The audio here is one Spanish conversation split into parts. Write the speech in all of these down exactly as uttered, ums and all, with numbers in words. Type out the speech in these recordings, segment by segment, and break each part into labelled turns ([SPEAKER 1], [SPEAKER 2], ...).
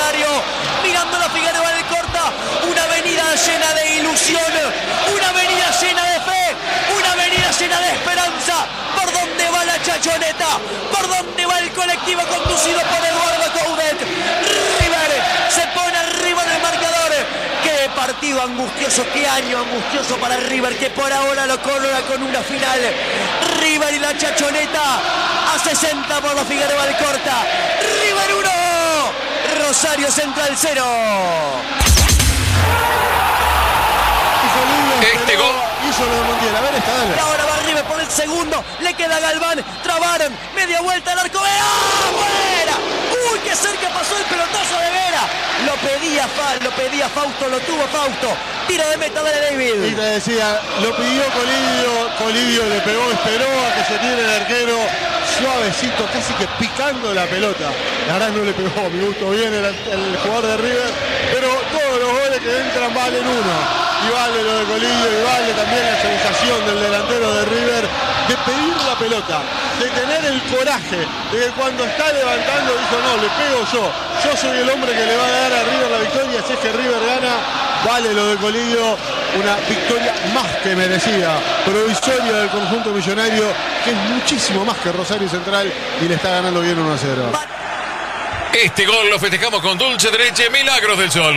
[SPEAKER 1] escenario, mirando la Figueroa del Corta, una avenida llena de ilusión, una avenida llena de fe, una avenida llena de esperanza. ¿Por dónde va la Chachoneta? ¿Por dónde va el colectivo conducido por Eduardo Coudet? River se pone arriba del marcador. Qué partido angustioso, qué año angustioso para River, que por ahora lo corona con una final. River y la Chachoneta a sesenta por la Figueroa del Corta. River uno, Rosario Central cero.
[SPEAKER 2] Este gol
[SPEAKER 3] hizo lo de Montiel. A ver, está, dale.
[SPEAKER 1] Y ahora va River por el segundo. Le queda Galván. Trabaron. Media vuelta al arco. ¡Ah! ¡Fuera! ¡Uy, qué cerca pasó el pelotazo de Vera! Lo pedía Fa, lo pedía Fausto, lo tuvo Fausto. Tiro de meta de David.
[SPEAKER 3] Y te decía, lo pidió Colidio. Colidio le pegó, esperó a que se tire el arquero. Suavecito, casi que picando la pelota. La verdad no le pegó, a mi gusto bien el, el jugador de River. Pero todos los goles que entran valen uno. Y vale lo de Colidio, y vale también la sensación del delantero de River de pedir la pelota, de tener el coraje, de que cuando está levantando dijo, no, le pego yo, yo soy el hombre que le va a dar a River la victoria. Si es que River gana, vale lo de Colidio, una victoria más que merecida, provisoria del conjunto millonario, que es muchísimo más que Rosario Central, y le está ganando bien uno a cero.
[SPEAKER 2] Este gol lo festejamos con dulce derecha, Milagros del Sol.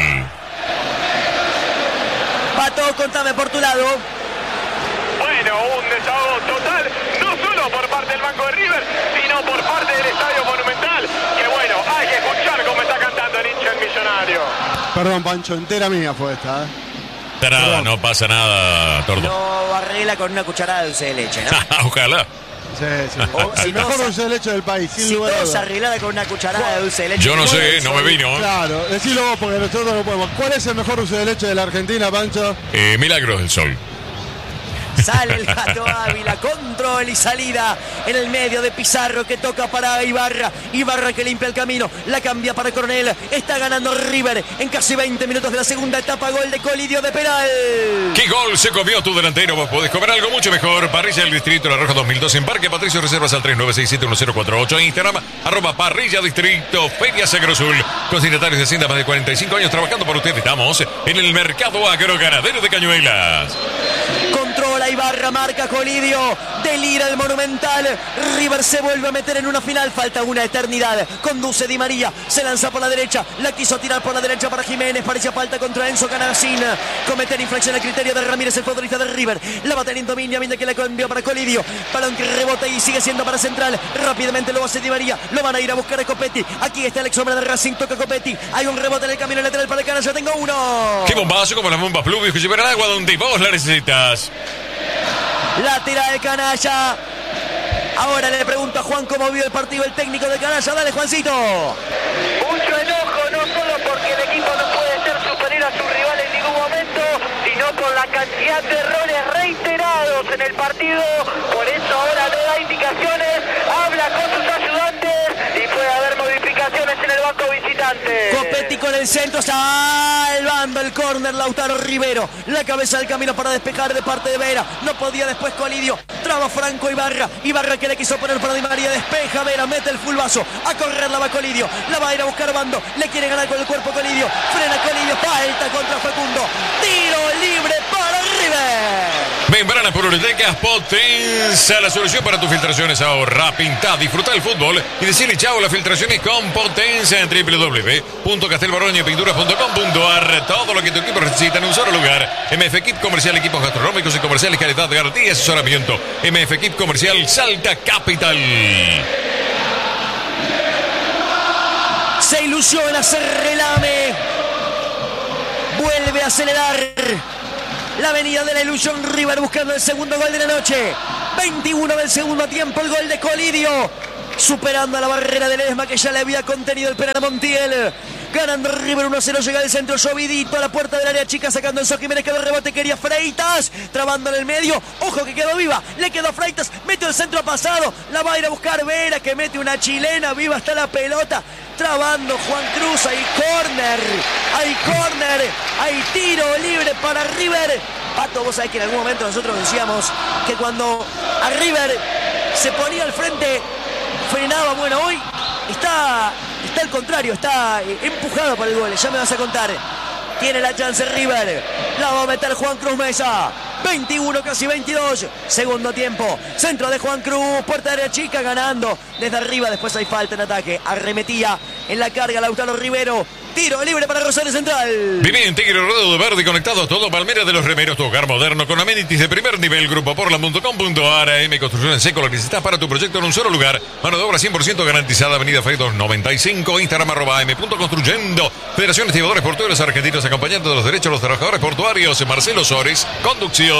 [SPEAKER 1] Pato, contame por tu lado.
[SPEAKER 4] Bueno, un desahogo total, no solo por parte del banco de River, sino por parte del Estadio Monumental, que bueno, hay que escuchar cómo está cantando el hincha del Millonario.
[SPEAKER 3] Perdón, Pancho, entera mía fue esta, ¿eh?
[SPEAKER 2] Nada, no pasa nada, Tordo.
[SPEAKER 1] Lo arregla con una cucharada de dulce de leche, ¿no?
[SPEAKER 2] Ojalá.
[SPEAKER 3] Sí, sí.
[SPEAKER 1] O, si
[SPEAKER 3] el mejor
[SPEAKER 1] no,
[SPEAKER 3] dulce de leche del país, sin
[SPEAKER 1] si
[SPEAKER 3] lugar a
[SPEAKER 1] todo
[SPEAKER 3] dudas.
[SPEAKER 1] se arreglada con una cucharada de dulce de leche.
[SPEAKER 2] Yo no sé, no me vino.
[SPEAKER 3] Claro, decilo vos porque nosotros no podemos. ¿Cuál es el mejor dulce de leche de la Argentina, Pancho?
[SPEAKER 2] Eh, Milagros del Sol.
[SPEAKER 1] Sale el Gato Ávila, control y salida en el medio de Pizarro, que toca para Ibarra. Ibarra que limpia el camino, la cambia para Coronel. Está ganando River en casi veinte minutos de la segunda etapa. Gol de Colidio de penal.
[SPEAKER 2] ¿Qué gol se comió tu delantero? Vos podés comer algo mucho mejor. Parrilla del Distrito La Roja dos mil dos en Parque Patricio. Reservas al tres nueve seis siete uno cero cuatro ocho. Instagram, arroba Parrilla Distrito Feria Sagrosul. Consignatarios de Hacienda, más de cuarenta y cinco años trabajando para ustedes. Estamos en el mercado agroganadero de Cañuelas.
[SPEAKER 1] Controla Ibarra, marca Colidio, delira el Monumental. River se vuelve a meter en una final, falta una eternidad. Conduce Di María, se lanza por la derecha, la quiso tirar por la derecha para Jiménez, parecía falta contra Enzo Canacín. Cometer infracción al criterio de Ramírez, el futbolista de River. La va teniendo Minya, Minya que la envió para Colidio. Balón que rebota y sigue siendo para Central. Rápidamente lo hace Di María, lo van a ir a buscar a Copetti. Aquí está el ex hombre de Racing, toca Copetti. Hay un rebote en el camino lateral para el Canalla, tengo uno.
[SPEAKER 2] Qué bombazo como las bombas pluvios que llevan el agua donde vos la necesitas.
[SPEAKER 1] La tira de Canalla. Ahora le pregunto a Juan cómo vio el partido el técnico de Canalla. Dale, Juancito.
[SPEAKER 4] Mucho enojo, no solo porque el equipo no puede ser superior a su rival en ningún momento, sino por la cantidad de errores reiterados en el partido. Por eso ahora no da indicaciones, habla con sus ayudantes y puede haber modificaciones en el banco visitante.
[SPEAKER 1] Copetti con el centro, salvando el córner Lautaro Rivero. La cabeza del camino para despejar de parte de Vera. No podía después Colidio. Traba Franco Ibarra. Ibarra que le quiso poner para Di María. Despeja Vera, mete el fulbazo. A correr la va Colidio. La va a ir a buscar Bando. Le quiere ganar con el cuerpo Colidio. Frena Colidio. Falta contra Facundo. Tiro libre para River.
[SPEAKER 2] Membranas Poliuretecas Potenza, la solución para tus filtraciones. Ahorra, pinta, disfruta del fútbol y decirle chao a las filtraciones con Potenza en w w w punto castelbaroño pinturas punto com punto a r. Todo lo que tu equipo necesita en un solo lugar. M F Kit Comercial, equipos gastronómicos y comerciales, calidad de garantía y asesoramiento. M F Kit Comercial, Salta Capital.
[SPEAKER 1] Se ilusiona, se relame. Vuelve a acelerar. La avenida de la ilusión, River buscando el segundo gol de la noche. veintiuno del segundo tiempo, el gol de Colidio. Superando a la barrera del Esma que ya le había contenido el penal a Montiel. Ganando River uno a cero, llega el centro Llovidito a la puerta del área chica, sacando Enzo Jiménez, quedó rebote, quería Freitas, trabando en el medio, ojo que quedó viva, le quedó Freitas, metió el centro pasado, la va a ir a buscar Vera, que mete una chilena, viva está la pelota, trabando Juan Cruz, hay córner, hay córner, hay tiro libre para River. Pato, vos sabés que en algún momento nosotros decíamos que cuando a River se ponía al frente, frenaba. Bueno, hoy está está al contrario, está eh, empujado por el gol, ya me vas a contar. Tiene la chance River, la va a meter Juan Cruz Mesa. veintiuno, casi veintidós, segundo tiempo, centro de Juan Cruz, puerta de área chica, ganando desde arriba, después hay falta en ataque, arremetía en la carga Lautaro Rivero, tiro libre para Rosario Central.
[SPEAKER 2] Viví en Tigre Rodado de Verde, conectado a todo Palmera de los Remeros, tu hogar moderno con amenities de primer nivel, grupo portland punto com punto a r, M Construcciones Seco, lo que necesitas para tu proyecto en un solo lugar, mano de obra cien por ciento garantizada, avenida Fey doscientos noventa y cinco, Instagram arroba m punto construyendo, Federación de Estibadores Portuarios Argentinos, acompañando de los derechos de los trabajadores portuarios, Marcelo Sores, conducción.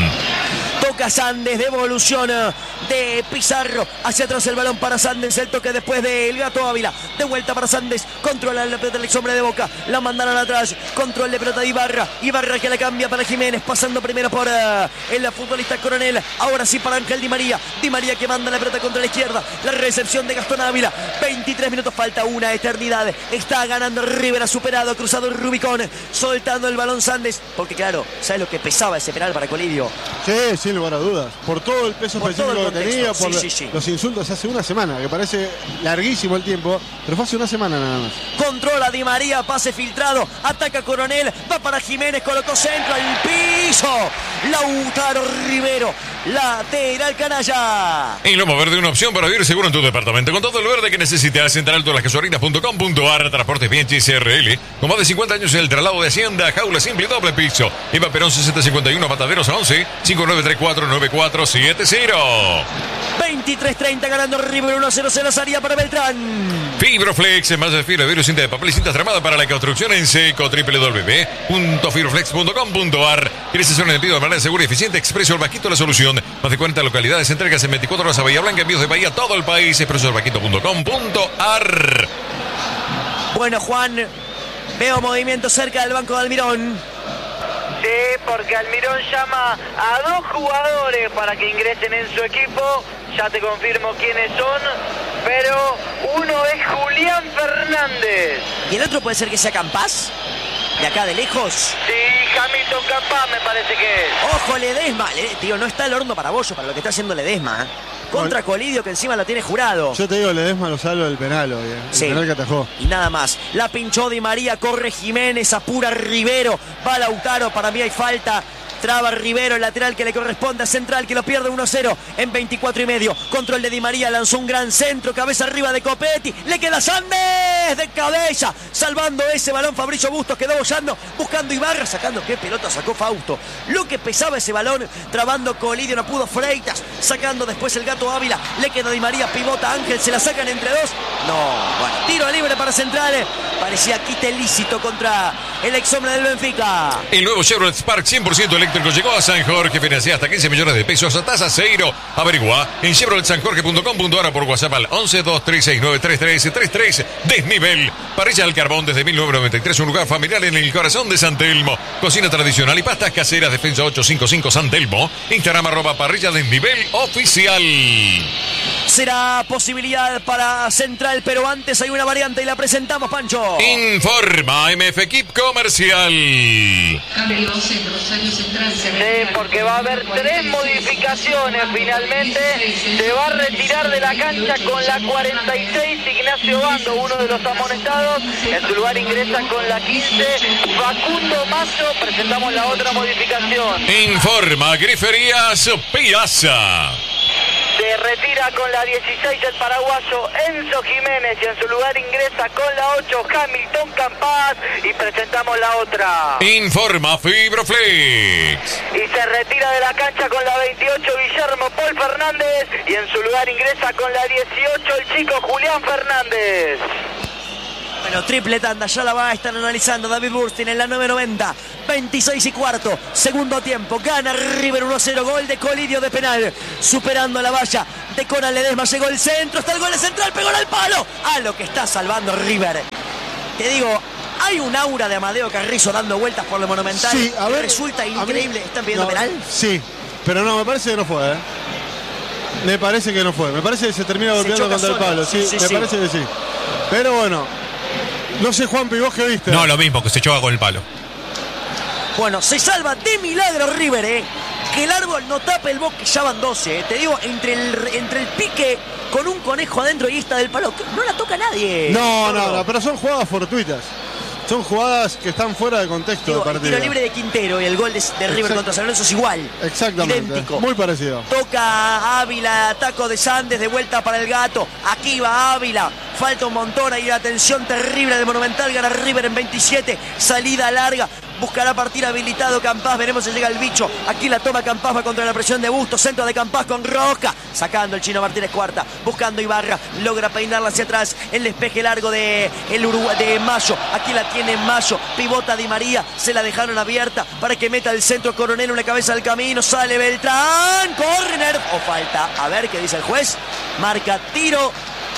[SPEAKER 1] Toca Sandes, devolución de Pizarro, hacia atrás el balón para Sandes, el toque después del Gato Ávila, de vuelta para Sandes, controla la pelota del ex hombre de Boca, la mandaron atrás, control de pelota de Ibarra, Ibarra que la cambia para Jiménez, pasando primero por uh, el futbolista Coronel, ahora sí para Ángel Di María, Di María que manda la pelota contra la izquierda, la recepción de Gastón Ávila, veintitrés minutos, falta una eternidad, está ganando River, ha superado, ha cruzado el Rubicón, soltando el balón Sandes, porque claro, ¿sabes lo que pesaba ese penal para Colidio?
[SPEAKER 3] Sí, sin lugar a dudas, por todo el peso
[SPEAKER 1] Por todo
[SPEAKER 3] específico
[SPEAKER 1] el
[SPEAKER 3] que tenía,
[SPEAKER 1] contexto,
[SPEAKER 3] por
[SPEAKER 1] sí, sí, sí.
[SPEAKER 3] los insultos hace una semana, que parece larguísimo el tiempo, pero fue hace una semana nada más.
[SPEAKER 1] Controla Di María, pase filtrado, ataca Coronel, va para Jiménez, colocó centro al piso, Lautaro Rivero, lateral canalla.
[SPEAKER 2] En Lomo Verde, una opción para vivir seguro en tu departamento. Con todo el verde que necesitas, en altolascasorinas punto com punto a r, Transportes Bianchi C R L. Con más de cincuenta años en el traslado de Hacienda, jaula simple y doble piso. Eva Perón sesenta cincuenta y uno, Mataderos once, cinco nueve tres cuatro nueve cuatro siete cero.
[SPEAKER 1] veintitrés treinta ganando River uno cero, se la salía para Beltrán.
[SPEAKER 2] Fibroflex, más de fibra, vidrio, cinta de papel y cinta tramada para la construcción en seco. doble u doble u doble u punto fibroflex punto com punto a r. ¿Quieres hacer un envío de manera segura y eficiente? Expreso El Vaquito, la solución. Más de cuarenta localidades, entregas en veinticuatro horas a Bahía Blanca, envíos de Bahía a todo el país. expreso el vaquito punto com punto a r.
[SPEAKER 1] Bueno, Juan, veo movimiento cerca del banco de Almirón.
[SPEAKER 4] Sí, porque Almirón llama a dos jugadores para que ingresen en su equipo. Ya te confirmo quiénes son, pero uno es Julián Fernández.
[SPEAKER 1] ¿Y el otro puede ser que sea Campás? ¿De acá de lejos?
[SPEAKER 4] Sí, Hamilton Campás me parece que es.
[SPEAKER 1] Ojo, Ledesma. Le, tío, no está el horno para bollo para lo que está haciendo Ledesma. ¿eh? Contra Colidio, que encima lo tiene jurado.
[SPEAKER 3] Yo te digo, Ledesma lo salvo del penal hoy, el
[SPEAKER 1] Sí.
[SPEAKER 3] penal que atajó.
[SPEAKER 1] Y nada más. La pinchó Di María, corre Jiménez, apura Rivero, va Lautaro, para mí hay falta. Traba Rivero, el lateral que le corresponde a Central, que lo pierde uno cero en veinticuatro y medio. Control de Di María, lanzó un gran centro, cabeza arriba de Copetti. Le queda Sandes de cabeza, salvando ese balón. Fabricio Bustos quedó bollando, buscando Ibarra, sacando qué pelota sacó Fausto. Lo que pesaba ese balón, trabando Colidio, no pudo Freitas, sacando después el Gato Ávila. Le queda Di María, pivota Ángel, se la sacan entre dos. No, bueno, tiro libre para Central. Parecía quite ilícito contra el ex hombre del Benfica.
[SPEAKER 2] El nuevo Chevrolet Spark cien por ciento eléctrico llegó a San Jorge, financia hasta quince millones de pesos a tasa cero. Averigua en chevrolet san jorge punto com punto a r por WhatsApp al once dos tres seis nueve tres tres tres tres. Desnivel, parrilla al carbón desde mil novecientos noventa y tres, un lugar familiar en el corazón de San Telmo. Cocina tradicional y pastas caseras, Defensa ochocientos cincuenta y cinco San Telmo. Instagram arroba parrilla Desnivel oficial.
[SPEAKER 1] Será posibilidad para Central, pero antes hay una variante y la presentamos, Pancho.
[SPEAKER 2] Informa M F Equip Comercial.
[SPEAKER 5] Cambio centro, Rosario Central.
[SPEAKER 4] Sí, porque va a haber tres modificaciones finalmente. Se va a retirar de la cancha con la cuarenta y seis Ignacio Bando, uno de los amonestados. En su lugar ingresa con la quince Facundo Mazo. Presentamos la otra modificación.
[SPEAKER 2] Informa Griferías Piazza.
[SPEAKER 4] Se retira con la dieciséis el paraguayo Enzo Jiménez y en su lugar ingresa con la ocho Hamilton Campás. Y presentamos la otra.
[SPEAKER 2] Informa Fibroflex.
[SPEAKER 4] Y se retira de la cancha con la veintiocho Guillermo Paul Fernández y en su lugar ingresa con la dieciocho el chico Julián Fernández.
[SPEAKER 1] Bueno, triple tanda, ya la va a estar analizando David Burstin en la nueve noventa, veintiséis y cuarto, segundo tiempo, gana River uno cero, gol de Colidio de penal, superando la valla de Conan Ledesma, llegó el centro, está el gol de Central, pegó al palo, a lo que está salvando River. Te digo, hay un aura de Amadeo Carrizo dando vueltas por lo Monumental,
[SPEAKER 3] Sí, a ver,
[SPEAKER 1] resulta
[SPEAKER 3] a mí-
[SPEAKER 1] increíble, ¿están pidiendo
[SPEAKER 3] no,
[SPEAKER 1] penal?
[SPEAKER 3] Sí, pero no, me parece que no fue, ¿eh? Me parece que no fue, me parece que se termina
[SPEAKER 1] Se
[SPEAKER 3] golpeando
[SPEAKER 1] choca
[SPEAKER 3] contra el
[SPEAKER 1] solo,
[SPEAKER 3] palo, sí,
[SPEAKER 1] sí, sí,
[SPEAKER 3] me
[SPEAKER 1] sí.
[SPEAKER 3] parece que sí. Pero bueno, no sé, Juanpi, ¿vos qué viste?
[SPEAKER 6] No, lo mismo, que se choca con el palo.
[SPEAKER 1] Bueno, se salva de milagro River, ¿eh? Que el árbol no tape el bosque, ya van doce, ¿eh? Te digo, entre el, entre el pique con un conejo adentro y esta del palo. No la toca nadie.
[SPEAKER 3] No, no, no, pero son jugadas fortuitas. Son jugadas que están fuera de contexto
[SPEAKER 1] Digo,
[SPEAKER 3] del partido.
[SPEAKER 1] El tiro libre de Quintero y el gol de, de River
[SPEAKER 3] Exact-
[SPEAKER 1] contra San Lorenzo es igual.
[SPEAKER 3] Exactamente.
[SPEAKER 1] Idéntico.
[SPEAKER 3] Muy parecido.
[SPEAKER 1] Toca Ávila, taco de Sandes, de vuelta para el Gato. Aquí va Ávila. Falta un montón ahí, la tensión terrible del Monumental. Gana River en veintisiete. Salida larga. Buscará partir habilitado Campás. Veremos si llega el bicho. Aquí la toma Campás, va contra la presión de Bustos. Centro de Campás con Roca. Sacando el Chino Martínez Cuarta. Buscando Ibarra. Logra peinarla hacia atrás. El despeje largo de, el Uruguay, de Mayo. Aquí la tiene Mayo. Pivota Di María. Se la dejaron abierta para que meta el centro Coronel. Una cabeza al camino. Sale Beltrán. Corner o falta. A ver qué dice el juez. Marca tiro.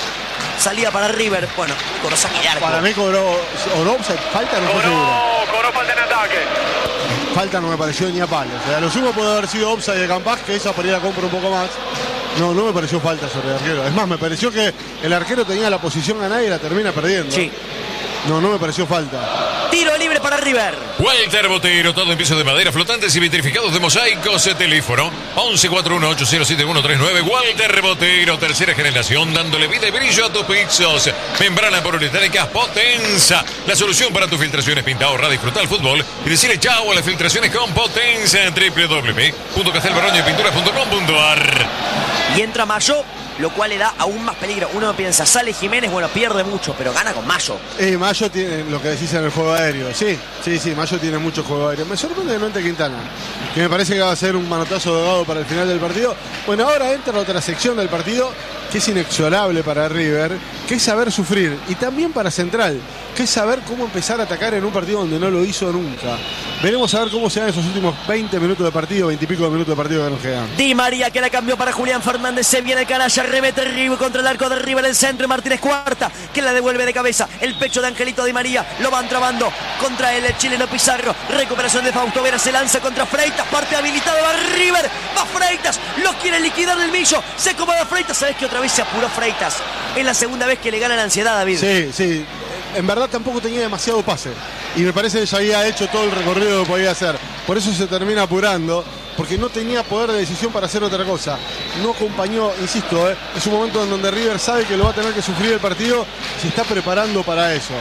[SPEAKER 1] Salida para River. Bueno, con saque de arco.
[SPEAKER 3] Para mí cobró o no, falta no fue seguro.
[SPEAKER 4] Cobró falta en ataque.
[SPEAKER 3] Falta no me pareció ni a palos. O sea, lo sumo puede haber sido offside de Campás, que esa por ir a compra un poco más. No, no me pareció falta sobre el arquero. Es más, me pareció que el arquero tenía la posición ganada y la termina perdiendo.
[SPEAKER 1] Sí.
[SPEAKER 3] No, no me pareció falta.
[SPEAKER 1] Tiro libre para River.
[SPEAKER 2] Walter Botero, todo en pisos de madera, flotantes y vitrificados de mosaicos. Teléfono once cuarenta y uno ocho cero siete uno tres nueve. Walter Botero, tercera generación, dándole vida y brillo a tus pisos. Membrana poliuretánica Potenza, la solución para tus filtraciones. Pinta, ahorra, disfruta el fútbol y decirle chao a las filtraciones con Potenza en doble u doble u doble u punto castelbaroño y pinturas punto com punto a r.
[SPEAKER 1] Y entra Mayo, lo cual le da aún más peligro. Uno piensa, sale Jiménez, bueno, pierde mucho, pero gana con Mayo.
[SPEAKER 3] Eh, Mayo tiene lo que decís en el juego aéreo. Sí, sí, sí, Mayo tiene mucho juego aéreo. Me sorprende que no entre Quintana, que me parece que va a ser un manotazo dogado para el final del partido. Bueno, ahora entra la otra sección del partido que es inexorable para River, que es saber sufrir. Y también para Central, que es saber cómo empezar a atacar en un partido donde no lo hizo nunca. Veremos a ver cómo se dan esos últimos veinte minutos de partido, veinte y pico de minutos de partido que nos quedan.
[SPEAKER 1] Di María que la cambió para Julián Fernández. Se viene el canalla, remete River contra el arco de River, el centro. Martínez Cuarta que la devuelve de cabeza. El pecho de Angelito Di María. Lo van trabando contra el chileno Pizarro. Recuperación de Fausto Vera. Se lanza contra Freitas. Parte habilitado. Va River. Va Freitas. Lo quiere liquidar el Millo. Se acomoda Freitas. Sabes que otra vez se apuró Freitas. Es la segunda vez que le gana la ansiedad, David.
[SPEAKER 3] Sí, sí. En verdad tampoco tenía demasiado pase. Y me parece que ya había hecho todo el recorrido que podía hacer. Por eso se termina apurando. Porque no tenía poder de decisión para hacer otra cosa. No acompañó, insisto, ¿eh? Es un momento en donde River sabe que lo va a tener que sufrir el partido. Se está preparando para eso.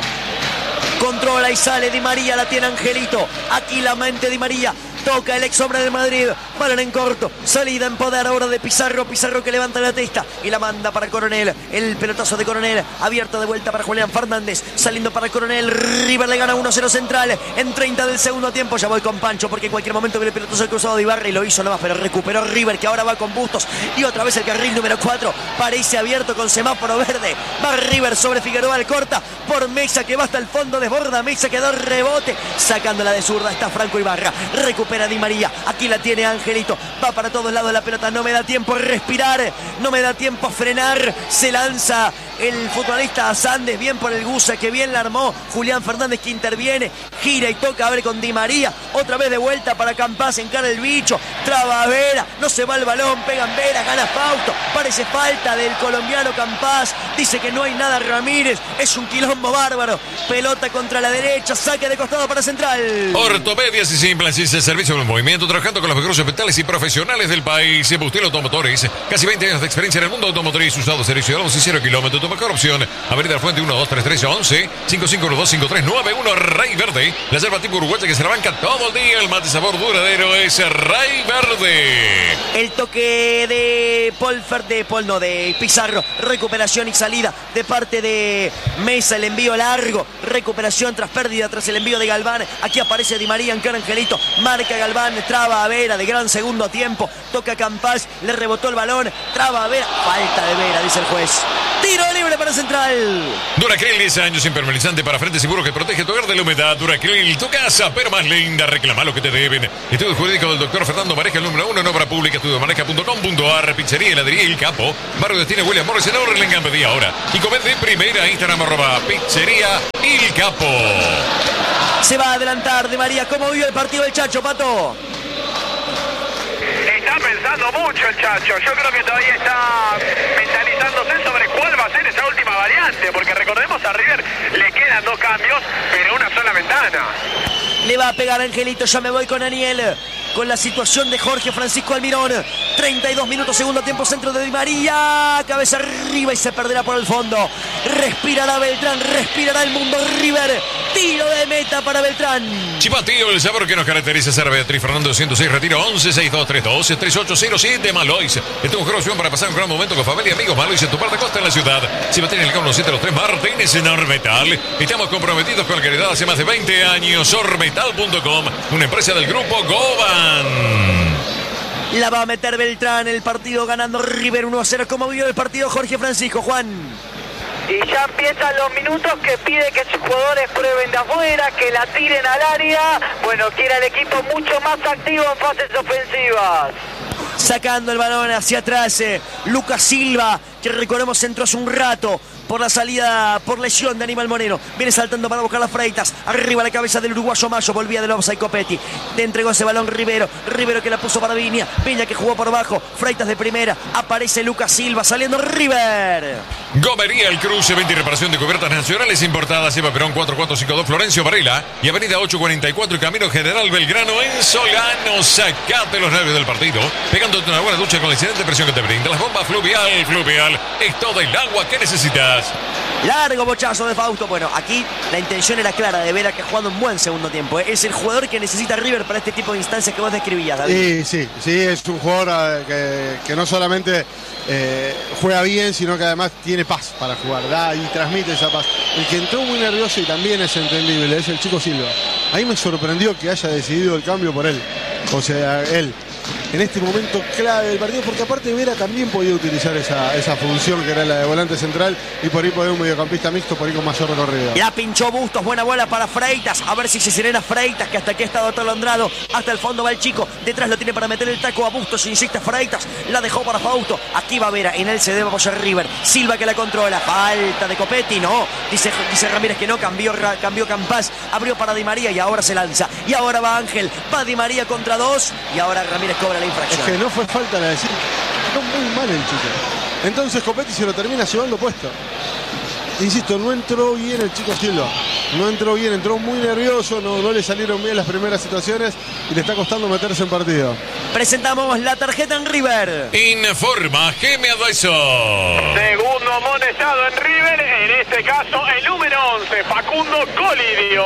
[SPEAKER 1] Controla y sale Di María, la tiene Angelito. Aquí la mente Di María. Toca el ex hombre del Madrid. Balón en corto. Salida en poder ahora de Pizarro. Pizarro que levanta la testa y la manda para Coronel. El pelotazo de Coronel. Abierto de vuelta para Julián Fernández. Saliendo para Coronel. River le gana uno cero Central. En treinta del segundo tiempo. Ya voy con Pancho porque en cualquier momento viene el pelotazo cruzado de Ibarra y lo hizo nada más. Pero recuperó River que ahora va con Bustos. Y otra vez el carril número cuatro. Parece abierto con semáforo verde. Va River sobre Figueroa. El corta por Mesa que va hasta el fondo. Desborda Mesa que da rebote. Sacándola de zurda está Franco Ibarra. Recupera Di María, aquí la tiene Angelito, va para todos lados la pelota, no me da tiempo a respirar, no me da tiempo a frenar, se lanza el futbolista a Sandes, bien por el Gusa, que bien la armó, Julián Fernández que interviene, gira y toca, abre con Di María, otra vez de vuelta para Campás, encara el bicho, traba a Vera, no se va el balón, pegan Vera, gana Fausto, parece falta del colombiano Campás, dice que no hay nada Ramírez, es un quilombo bárbaro, pelota contra la derecha, saque de costado para Central.
[SPEAKER 2] Ortopedias y implantes de servicio en movimiento, trabajando con los mejores hospitales y profesionales del país. Bustelo Automotores, casi veinte años de experiencia en el mundo automotriz, usado, servicio de y cero kilómetros. Tu mejor opción, Avenida Fuente uno dos tres tres once cinco cinco uno dos cinco tres nueve uno. Rey Verde, la yerba tipo uruguaya que se la banca todo el día. El mate sabor duradero es Rey Verde.
[SPEAKER 1] El toque de Paul Fer, de Paul, no, de Pizarro. Recuperación y salida de parte de Mesa. El envío largo. Recuperación tras pérdida, tras el envío de Galván. Aquí aparece Di María, encara Angelito. Marca Galván, traba a Vera de gran segundo tiempo. Toca Campás, le rebotó el balón. Traba a Vera. Falta de Vera, dice el juez. Tiro libre para Central.
[SPEAKER 2] Duracril, diez años impermeabilizante para frente seguro que protege tu hogar de la humedad. Duracril, tu casa, pero más linda. Reclama lo que te deben. Estudio jurídico del doctor Fernando Mareja, el número uno en obra pública. Estudio mareja punto com punto a r. Pizzería y heladería El Capo. Barrio Destino William Morris en Orlengan. Pedí ahora. Y comed de primera. Instagram arroba pizzería El Capo.
[SPEAKER 1] Se va a adelantar Di María. ¿Cómo vio el partido del Chacho, Pato?
[SPEAKER 4] Está está pensando mucho el Chacho. Yo creo que todavía está mentalizándose sobre cuál va a ser esa última variante, porque recordemos a River le quedan dos cambios, pero una sola ventana.
[SPEAKER 1] Le va a pegar Angelito, ya me voy con Aniel. Con la situación de Jorge Francisco Almirón. treinta y dos minutos, segundo tiempo, centro de Di María. Cabeza arriba y se perderá por el fondo. Respirará Beltrán, respirará el mundo River. Tiro de meta para Beltrán.
[SPEAKER 2] Chipatío, el sabor que nos caracteriza. Ser Beatriz Fernando ciento seis, retiro once, seis dos tres dos, tres ocho cero siete. Malois. Es tu mejor opción para pasar un gran momento con familia y amigos. Malois en tu parte costa en la ciudad. Chipatío en el Cauno siete dos tres Martínez en Ormetal. Estamos comprometidos con la calidad hace más de veinte años. Ormetal punto com, una empresa del grupo Goban.
[SPEAKER 1] La va a meter Beltrán, el partido ganando River uno a cero. ¿Cómo vio el partido Jorge Francisco, Juan?
[SPEAKER 4] Y ya empiezan los minutos que pide que sus jugadores prueben de afuera, que la tiren al área. Bueno, quiere el equipo mucho más activo en fases ofensivas.
[SPEAKER 1] Sacando el balón hacia atrás, eh, Lucas Silva, que recordemos entró hace un rato por la salida, por lesión de Aníbal Moreno. Viene saltando para buscar las Freitas. Arriba la cabeza del uruguayo Mayo. Volvía del offside Copetti. Le entregó ese balón Rivero. Rivero que la puso para Viña. Viña que jugó por abajo. Freitas de primera. Aparece Lucas Silva saliendo River.
[SPEAKER 2] Gomería El Cruce, venta y reparación de cubiertas nacionales importadas. Eva Perón cuatro cuatro cinco dos Florencio Varela. Y avenida ocho cuarenta y cuatro y Camino General Belgrano en Solano. Sacate los nervios del partido. Pegándote una buena ducha con la excelente presión que te brinda las bombas Fluvial. Fluvial es todo el agua que necesitas.
[SPEAKER 1] Largo bochazo de Fausto. Bueno, aquí la intención era clara de Vera, que ha jugado un buen segundo tiempo. ¿eh? Es el jugador que necesita River para este tipo de instancias que vos describías, David.
[SPEAKER 3] Sí, sí, sí, es un jugador que, que no solamente eh, juega bien, sino que además tiene paz para jugar, da y transmite esa paz. El que entró muy nervioso y también es entendible es el chico Silva. Ahí me sorprendió que haya decidido el cambio por él. O sea, él. En este momento clave del partido, porque aparte Vera también podía utilizar esa, esa función que era la de volante central y por ahí poner un mediocampista mixto por ahí con mayor recorrido.
[SPEAKER 1] Ya pinchó Bustos, buena bola para Freitas, a ver si se serena Freitas, que hasta aquí ha estado atolondrado, hasta el fondo va el chico, detrás lo tiene para meter el taco a Bustos, insiste Freitas, la dejó para Fausto, aquí va Vera, en él se debe apoyar River, Silva que la controla, falta de Copetti, no, dice, dice Ramírez que no, cambió, cambió Campás, abrió para Di María y ahora se lanza, y ahora va Ángel, va Di María contra dos, y ahora Ramírez cobra la infracción.
[SPEAKER 3] Es que no fue falta la decir, no muy mal el chico. Entonces Copetti se lo termina llevando puesto. Insisto, no entró bien el chico Silva. No entró bien, entró muy nervioso, no, no le salieron bien las primeras situaciones y le está costando meterse en partido.
[SPEAKER 1] Presentamos la tarjeta en River.
[SPEAKER 2] Informa Geme Advisor.
[SPEAKER 4] Segundo amonestado en River, en este caso el número once, Facundo Colidio.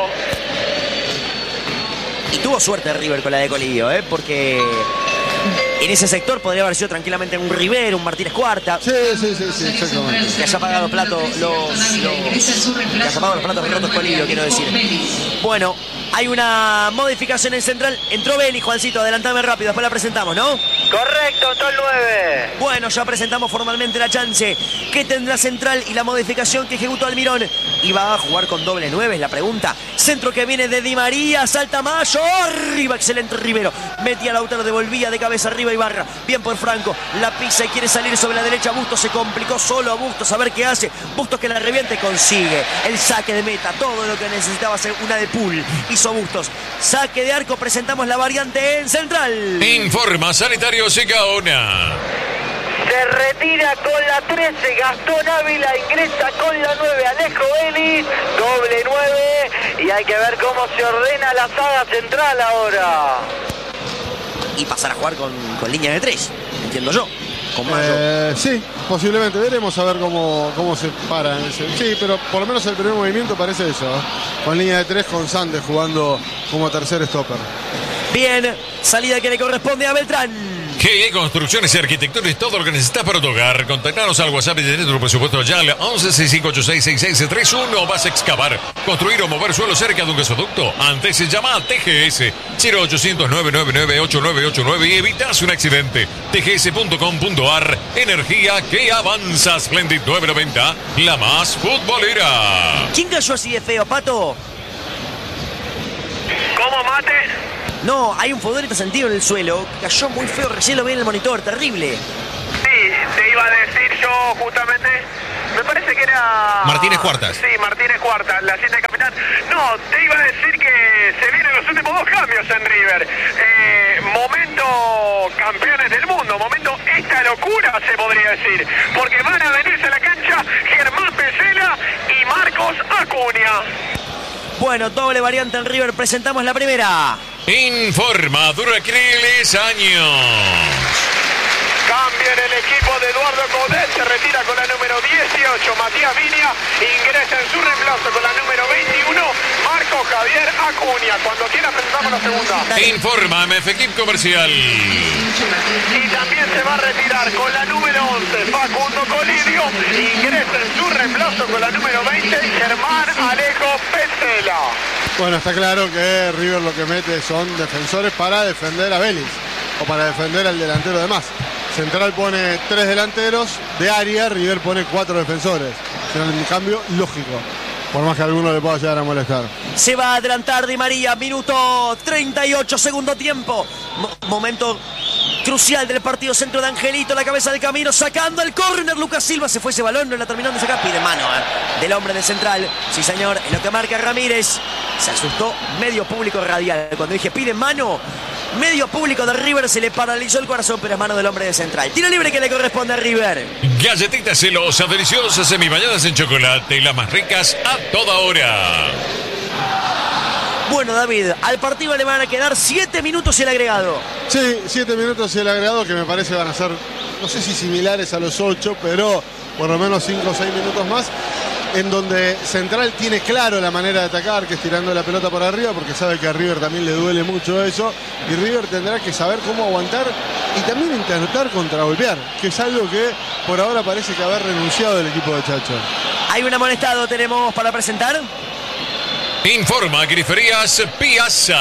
[SPEAKER 1] Y tuvo suerte River con la de Colidio, ¿eh? Porque en ese sector podría haber sido tranquilamente un Rivero, un Martínez Cuarta.
[SPEAKER 3] Sí, sí, sí, sí, exactamente.
[SPEAKER 1] Que haya pagado plato los, los que haya pagado los platos rotos Colidio, quiero decir. Bueno, hay una modificación en central. Entró Beli, Juancito, adelantame rápido, después la presentamos, ¿no?
[SPEAKER 4] Correcto, entró el nueve.
[SPEAKER 1] Bueno, ya presentamos formalmente la chance que tendrá central y la modificación que ejecutó Almirón. ¿Y va a jugar con doble nueve? Es la pregunta. Centro que viene de Di María, salta Mayo, arriba, excelente Rivero. Metía Lautaro, devolvía de cabeza arriba Ibarra. Bien por Franco, la pisa y quiere salir sobre la derecha. Bustos se complicó solo a Bustos, a ver qué hace. Bustos que la reviente, consigue el saque de meta, todo lo que necesitaba hacer una de pool. Hizo Bustos. Saque de arco, presentamos la variante en central.
[SPEAKER 2] Informa Sanitario Secaona.
[SPEAKER 4] Se retira con la trece Gastón Ávila, ingresa con la nueve Alejo Vélez, doble nueve, y hay que ver cómo se ordena la saga central ahora.
[SPEAKER 1] Y pasar a jugar con, con línea de tres, entiendo yo. Con
[SPEAKER 3] eh, sí, posiblemente. Veremos a ver cómo, cómo se para. En ese. Sí, pero por lo menos el primer movimiento parece eso, ¿eh? Con línea de tres, con Sandes jugando como tercer stopper.
[SPEAKER 1] Bien, salida que le corresponde a Beltrán.
[SPEAKER 2] G E Construcciones y Arquitectura es todo lo que necesitas para tu hogar. Contactanos al WhatsApp y tener tu presupuesto ya al once seis cinco ocho seis seis seis tres uno. Vas a excavar, construir o mover suelo cerca de un gasoducto. Antes se llama T G S cero ochocientos nueve nueve nueve ocho nueve ocho nueve y evitas un accidente. T G S punto com punto a r. Energía que avanza. Splendid nueve noventa, la más futbolera.
[SPEAKER 1] ¿Quién cayó así de feo, Pato?
[SPEAKER 4] ¿Cómo, Mate?
[SPEAKER 1] No, hay un futbolista sentido en el suelo. Cayó muy feo, recién lo vi en el monitor, terrible.
[SPEAKER 4] Sí, te iba a decir yo justamente Me parece que era...
[SPEAKER 2] Martínez Cuartas.
[SPEAKER 4] Sí, Martínez Cuartas, la cinta de capitán. No, te iba a decir que se vienen los últimos dos cambios en River. Eh, momento campeones del mundo, momento esta locura se podría decir. Porque van a venirse a la cancha Germán Pesela y Marcos Acuña.
[SPEAKER 1] Bueno, doble variante en River. Presentamos la primera.
[SPEAKER 2] Informa Duracriles Años.
[SPEAKER 4] Cambia en el equipo de Eduardo Codet, se retira con la número dieciocho, Matías Viña, ingresa en su reemplazo con la número veintiuno, Marco Javier Acuña. Cuando quiera presentamos la segunda.
[SPEAKER 2] Informa M F Equip Comercial.
[SPEAKER 4] Y también se va a retirar con la número once, Facundo Colidio, ingresa en su reemplazo con la número veinte, Germán Alejo Pesela.
[SPEAKER 3] Bueno, está claro que River lo que mete son defensores para defender a Vélez o para defender al delantero de más. Central pone tres delanteros de área, River pone cuatro defensores. Será un cambio lógico, por más que a alguno le pueda llegar a molestar.
[SPEAKER 1] Se va a adelantar Di María, minuto treinta y ocho, segundo tiempo. Mo- momento crucial del partido, centro de Angelito, la cabeza del camino, sacando el córner. Lucas Silva se fue ese balón, no la terminó de sacar. Pide mano eh, del hombre de Central. Sí, señor, es lo que marca Ramírez. Se asustó medio público radial. Cuando dije pide mano, medio público de River se le paralizó el corazón, pero es mano del hombre de Central. Tiro libre que le corresponde a River.
[SPEAKER 2] Galletitas celosas, deliciosas, semibañadas en chocolate y las más ricas a toda hora.
[SPEAKER 1] Bueno, David, al partido le van a quedar siete minutos y el agregado.
[SPEAKER 3] Sí, siete minutos y el agregado, que me parece van a ser, no sé si similares a los ocho, pero por lo menos cinco o seis minutos más, en donde Central tiene claro la manera de atacar, que es tirando la pelota por arriba, porque sabe que a River también le duele mucho eso, y River tendrá que saber cómo aguantar y también intentar contragolpear, que es algo que por ahora parece que haber renunciado el equipo de Chacho.
[SPEAKER 1] Hay un amonestado, tenemos para presentar.
[SPEAKER 2] Informa Griferías Piazza.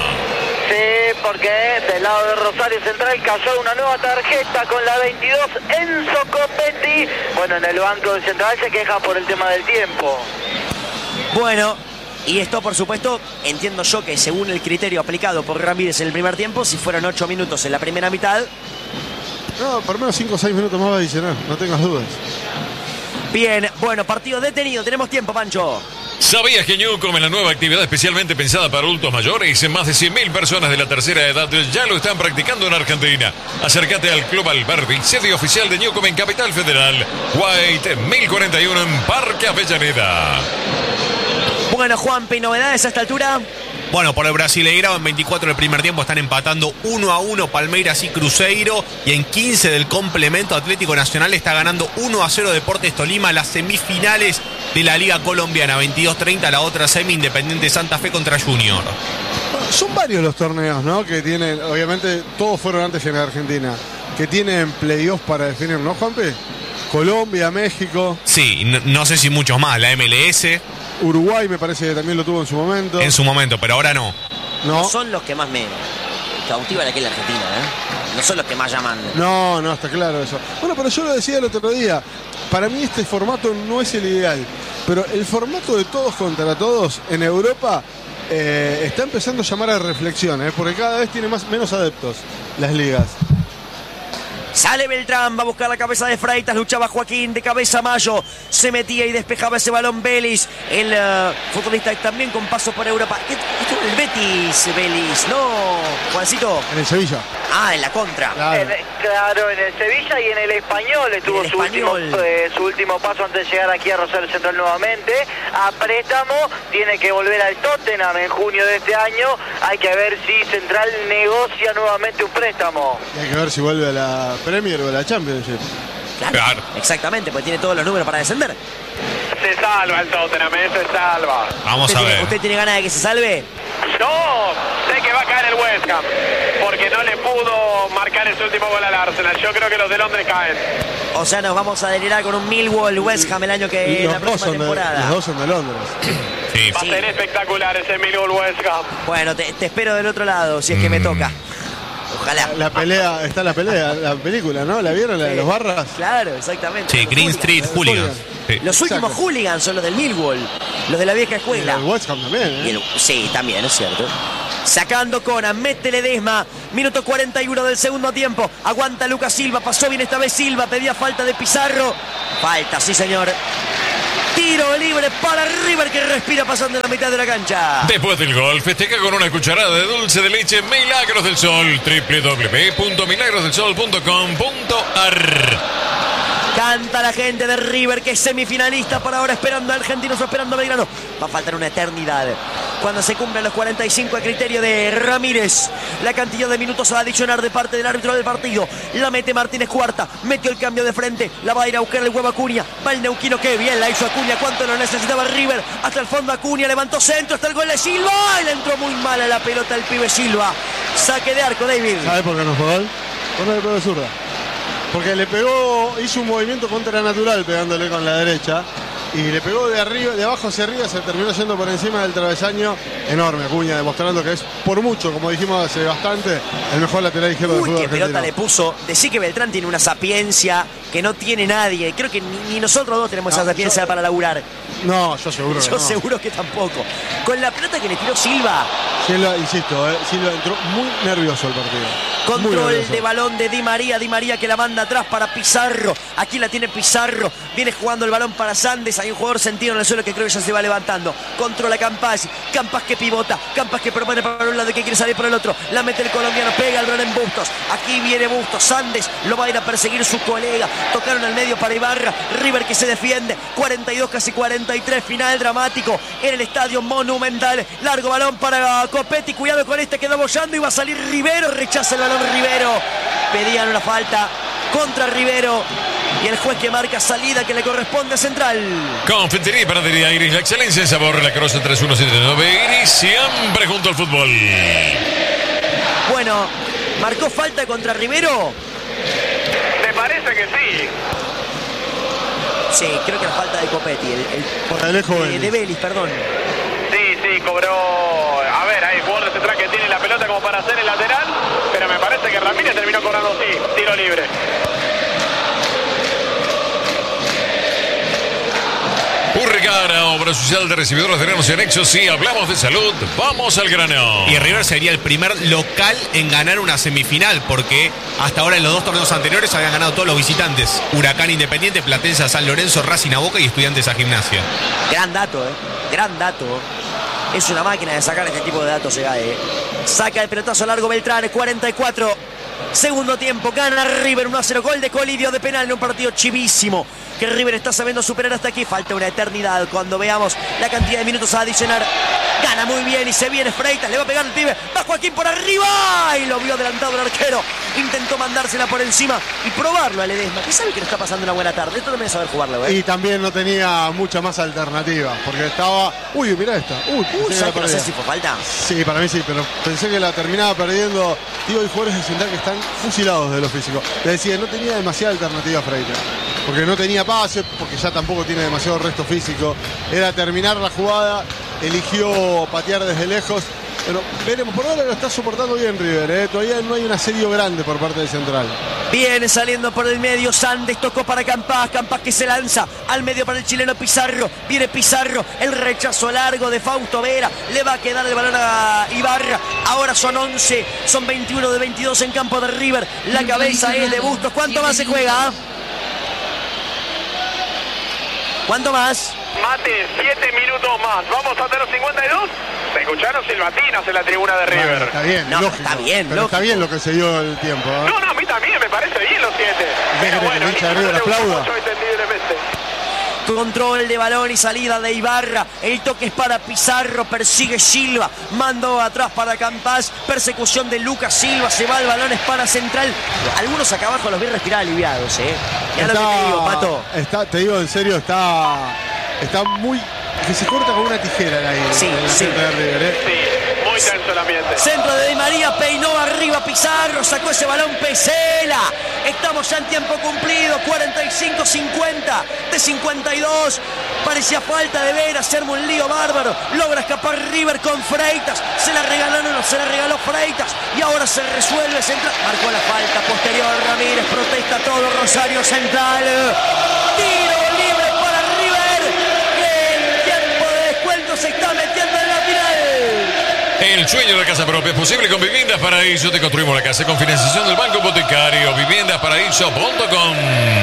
[SPEAKER 4] Sí, porque del lado de Rosario Central cayó una nueva tarjeta con la veintidós, Enzo Copetti. Bueno, en el banco de Central se quejan por el tema del tiempo.
[SPEAKER 1] Bueno, y esto por supuesto, entiendo yo que según el criterio aplicado por Ramírez en el primer tiempo, si fueron ocho minutos en la primera mitad.
[SPEAKER 3] No, por lo menos cinco o seis minutos más va a adicionar, no tengas dudas.
[SPEAKER 1] Bien, bueno, partido detenido, tenemos tiempo, Pancho.
[SPEAKER 2] ¿Sabías que Newcom es la nueva actividad especialmente pensada para adultos mayores? Más de cien mil personas de la tercera edad ya lo están practicando en Argentina. Acércate al Club Alberdi, sede oficial de Newcom en Capital Federal. White mil cuarenta y uno en Parque Avellaneda.
[SPEAKER 1] Bueno, Juanpi, ¿novedades a esta altura?
[SPEAKER 6] Bueno, por el Brasileirao en veinticuatro del primer tiempo están empatando uno a uno Palmeiras y Cruzeiro, y en quince del complemento Atlético Nacional está ganando uno a cero Deportes Tolima. Las semifinales de la Liga Colombiana, veintidós treinta, la otra semi Independiente Santa Fe contra Junior.
[SPEAKER 3] Son varios los torneos, ¿no? Que tienen, obviamente todos fueron antes en Argentina, que tienen playoffs para definir, ¿no, Juanpe? Colombia, México.
[SPEAKER 6] Sí, no, no sé si muchos más, la M L S.
[SPEAKER 3] Uruguay me parece que también lo tuvo en su momento.
[SPEAKER 6] En su momento, pero ahora no.
[SPEAKER 3] No,
[SPEAKER 1] No son los que más me cautivan aquí en la Argentina, ¿eh? No son los que más llaman.
[SPEAKER 3] no, no, está claro eso. Bueno, pero yo lo decía el otro día, para mí este formato no es el ideal, pero el formato de todos contra todos en Europa eh, está empezando a llamar a reflexión, ¿eh? Porque cada vez tiene más, menos adeptos las ligas.
[SPEAKER 1] Sale Beltrán, va a buscar la cabeza de Freitas, luchaba Joaquín, de cabeza Mayo, se metía y despejaba ese balón Vélez, el uh, futbolista también con paso por Europa. Esto es el Betis, Vélez, ¿no, Juancito?
[SPEAKER 3] En el Sevilla.
[SPEAKER 1] Ah, en la contra.
[SPEAKER 3] Claro.
[SPEAKER 4] En- claro, en el Sevilla y en el Español estuvo
[SPEAKER 1] En el
[SPEAKER 4] su, último,
[SPEAKER 1] Español.
[SPEAKER 4] eh, su último paso antes de llegar aquí a Rosario Central nuevamente. A préstamo, tiene que volver al Tottenham en junio de este año. Hay que ver si Central negocia nuevamente un préstamo.
[SPEAKER 3] Y hay que ver si vuelve a la Premier o a la Championship.
[SPEAKER 1] Claro,
[SPEAKER 2] Claro.
[SPEAKER 1] Exactamente, porque tiene todos los números para descender.
[SPEAKER 4] Se salva el Tottenham, eh, se salva.
[SPEAKER 6] Vamos
[SPEAKER 1] ¿Usted
[SPEAKER 6] a
[SPEAKER 1] tiene,
[SPEAKER 6] ver.
[SPEAKER 1] ¿Usted tiene ganas de que se salve?
[SPEAKER 4] No, sé que va a caer el West Ham, porque no le pudo marcar ese último gol al Arsenal. Yo creo que los de Londres caen.
[SPEAKER 1] O sea, nos vamos a delirar con un Millwall West Ham el año que la
[SPEAKER 3] Los dos,
[SPEAKER 1] próxima
[SPEAKER 3] son de,
[SPEAKER 1] temporada.
[SPEAKER 3] los dos son de Londres.
[SPEAKER 6] Sí.
[SPEAKER 4] Va a
[SPEAKER 1] Sí.
[SPEAKER 4] ser espectacular ese Millwall West Ham.
[SPEAKER 1] Bueno, te, te espero del otro lado, si es que me
[SPEAKER 6] Mm.
[SPEAKER 1] toca. Ojalá.
[SPEAKER 3] La pelea, está la pelea, la película, ¿no? ¿La vieron? La de los barras.
[SPEAKER 1] Claro, exactamente.
[SPEAKER 6] Sí,
[SPEAKER 1] Los
[SPEAKER 6] Green
[SPEAKER 1] hooligans.
[SPEAKER 6] Street Hooligans. Sí.
[SPEAKER 1] Los últimos
[SPEAKER 3] Exacto.
[SPEAKER 1] hooligans son los del Millwall, los de la vieja
[SPEAKER 3] Y
[SPEAKER 1] escuela.
[SPEAKER 3] el West Ham también,
[SPEAKER 1] Y
[SPEAKER 3] ¿eh?
[SPEAKER 1] el- sí, también, es cierto. Sacando Conan, mete Ledesma. Minuto cuarenta y uno del segundo tiempo. Aguanta Lucas Silva, pasó bien esta vez Silva, pedía falta de Pizarro. Falta, sí señor. Tiro libre para River, que respira pasando en la mitad de la cancha.
[SPEAKER 2] Después del gol, festeja con una cucharada de dulce de leche Milagros del Sol. doble u doble u doble u punto milagros del sol punto com punto a r.
[SPEAKER 1] Canta la gente de River, que es semifinalista por ahora, esperando a Argentinos o esperando a Belgrano. Va a faltar una eternidad cuando se cumplan los cuarenta y cinco a criterio de Ramírez. La cantidad de minutos a adicionar de parte del árbitro del partido. La mete Martínez Cuarta, metió el cambio de frente, la va a ir a buscar el huevo Acuña. Va el neuquino, que bien la hizo Acuña, cuánto lo necesitaba River. Hasta el fondo Acuña, levantó centro, hasta el gol de Silva. Y le entró muy mal a la pelota el pibe Silva. Saque de arco, David.
[SPEAKER 3] ¿Sabe por qué no fue gol? ¿Por qué le pegó de zurda? Porque le pegó, hizo un movimiento contranatural pegándole con la derecha y le pegó de arriba, de abajo hacia arriba, se terminó yendo por encima del travesaño. Enorme Acuña, demostrando que es por mucho, como dijimos hace bastante, el mejor lateral izquierdo del
[SPEAKER 1] Uy,
[SPEAKER 3] fútbol
[SPEAKER 1] qué
[SPEAKER 3] argentino.
[SPEAKER 1] pelota le puso. Decí que Beltrán tiene una sapiencia que no tiene nadie. Creo que ni, ni nosotros dos tenemos
[SPEAKER 3] No,
[SPEAKER 1] esa sapiencia
[SPEAKER 3] yo-
[SPEAKER 1] para laburar.
[SPEAKER 3] No, yo seguro que
[SPEAKER 1] Yo
[SPEAKER 3] no.
[SPEAKER 1] seguro que tampoco. Con la pelota que le tiró Silva,
[SPEAKER 3] Silva, insisto, eh, Silva entró muy nervioso el partido. Muy
[SPEAKER 1] control
[SPEAKER 3] nervioso.
[SPEAKER 1] de balón de Di María. Di María que la manda atrás para Pizarro. Aquí la tiene Pizarro. Viene jugando el balón para Sandes. Hay un jugador sentido en el suelo que creo que ya se va levantando. Controla Campas. Campas que pivota. Campas que propone para un lado y que quiere salir por el otro. La mete el colombiano. Pega el balón en Bustos. Aquí viene Bustos. Sandes lo va a ir a perseguir su colega. Tocaron al medio para Ibarra. River que se defiende. cuarenta y dos, casi cuarenta y tres. Final dramático en el estadio Monumental. Largo balón para Copetti. Cuidado con este, quedó bollando y va a salir Rivero. Rechaza el balón Rivero. Pedían una falta contra Rivero. Y el juez que marca salida que le corresponde a Central.
[SPEAKER 2] Confitería y panadería Iris, la excelencia en sabor, la Croce tres uno siete nueve. Iris, siempre junto al fútbol.
[SPEAKER 1] Bueno, ¿marcó falta contra Rivero?
[SPEAKER 4] Me parece que sí.
[SPEAKER 1] Sí, creo que era falta de Copetti. El, el-
[SPEAKER 3] Por Alejo
[SPEAKER 1] de,
[SPEAKER 3] Vélez.
[SPEAKER 1] de Vélez, perdón.
[SPEAKER 4] Sí, sí, cobró. A ver, hay jugador de central que tiene la pelota como para hacer el lateral, pero me parece que Ramírez terminó cobrando, sí, tiro libre.
[SPEAKER 2] Urregara, obra social de recibidores de granos y anexos. Si hablamos de salud, vamos al grano.
[SPEAKER 6] Y River sería el primer local en ganar una semifinal, porque hasta ahora en los dos torneos anteriores habían ganado todos los visitantes. Huracán Independiente, Platense a San Lorenzo, Racing a Boca y Estudiantes a Gimnasia.
[SPEAKER 1] Gran dato, eh. Gran dato. Es una máquina de sacar este tipo de datos, se eh. Saca el pelotazo largo Beltrán, cuarenta y cuatro. Segundo tiempo, gana River uno a cero. Gol de Colidio de penal en un partido chivísimo que River está sabiendo superar hasta aquí. Falta una eternidad cuando veamos la cantidad de minutos a adicionar. Gana muy bien y se viene Freitas. Le va a pegar el pibe. Va Joaquín por arriba. Y lo vio adelantado el arquero. Intentó mandársela por encima y probarlo a Ledesma, que sabe que le está pasando una buena tarde. Esto también es saber jugarlo, ¿eh?
[SPEAKER 3] Y también no tenía mucha más alternativa, porque estaba... Uy, mirá esta. Uy,
[SPEAKER 1] Uh,
[SPEAKER 3] pensé que
[SPEAKER 1] ¿sabes
[SPEAKER 3] la
[SPEAKER 1] que no sé
[SPEAKER 3] perdía.
[SPEAKER 1] si fue falta?
[SPEAKER 3] Sí, para mí sí, pero pensé que la terminaba perdiendo. Tío, hay jugadores de Central que están fusilados de lo físico. Le decía, no tenía demasiada alternativa Freitas, porque no tenía pase, porque ya tampoco tiene demasiado resto físico. Era terminar la jugada, eligió patear desde lejos. Pero veremos, por ahora lo está soportando bien River, ¿eh? Todavía no hay un asedio grande por parte de Central.
[SPEAKER 1] Viene saliendo por el medio, Sandes tocó para Campas, Campas que se lanza al medio para el chileno Pizarro, viene Pizarro, el rechazo largo de Fausto Vera, le va a quedar el balón a Ibarra, ahora son once, son veintiuno de veintidós en campo de River, la cabeza es de Bustos. ¿Cuánto más se juega? ¿Cuánto más?
[SPEAKER 4] Mate, siete minutos más. Vamos a tener cincuenta y dos. Se escucharon silbatinas en la tribuna de River.
[SPEAKER 3] Bueno, está bien,
[SPEAKER 1] No,
[SPEAKER 3] lógico.
[SPEAKER 1] está bien,
[SPEAKER 3] pero está
[SPEAKER 1] lógico.
[SPEAKER 3] bien lo que se dio el tiempo, ¿eh?
[SPEAKER 4] No, no, a mí también me parece bien los siete.
[SPEAKER 3] ¿Qué
[SPEAKER 4] Pero
[SPEAKER 3] querés,
[SPEAKER 4] bueno,
[SPEAKER 3] que el hincha de River
[SPEAKER 4] no le gustó
[SPEAKER 3] aplauda?
[SPEAKER 4] mucho, entendiblemente.
[SPEAKER 1] Control de balón y salida de Ibarra. El toque es para Pizarro. Persigue Silva. Mandó atrás para Campas. Persecución de Lucas Silva. Se va el balón, es para Central. Algunos acá abajo los vi respirar aliviados, ¿eh? Ya lo que te digo, Pato.
[SPEAKER 3] está, te digo en serio, está, está muy... Que se corta con una tijera el aire.
[SPEAKER 1] Sí,
[SPEAKER 3] el
[SPEAKER 1] sí.
[SPEAKER 3] centro de River, ¿eh?
[SPEAKER 4] Sí, muy tenso el ambiente.
[SPEAKER 1] Centro de Di María, peinó arriba Pizarro, sacó ese balón Pesela. Estamos ya en tiempo cumplido, cuarenta y cinco cincuenta de cincuenta y dos. Parecía falta de ver, hacerme un lío bárbaro. Logra escapar River con Freitas. Se la regalaron, no se la regaló Freitas. Y ahora se resuelve Central. Marcó la falta posterior, Ramírez protesta todo, Rosario Central. Tiro libre para River, que en tiempo de descuento se está metiendo en la final.
[SPEAKER 2] El sueño de casa propia es posible con Viviendas Paraíso. Te construimos la casa con financiación del Banco Hipotecario. viviendas paraíso punto com.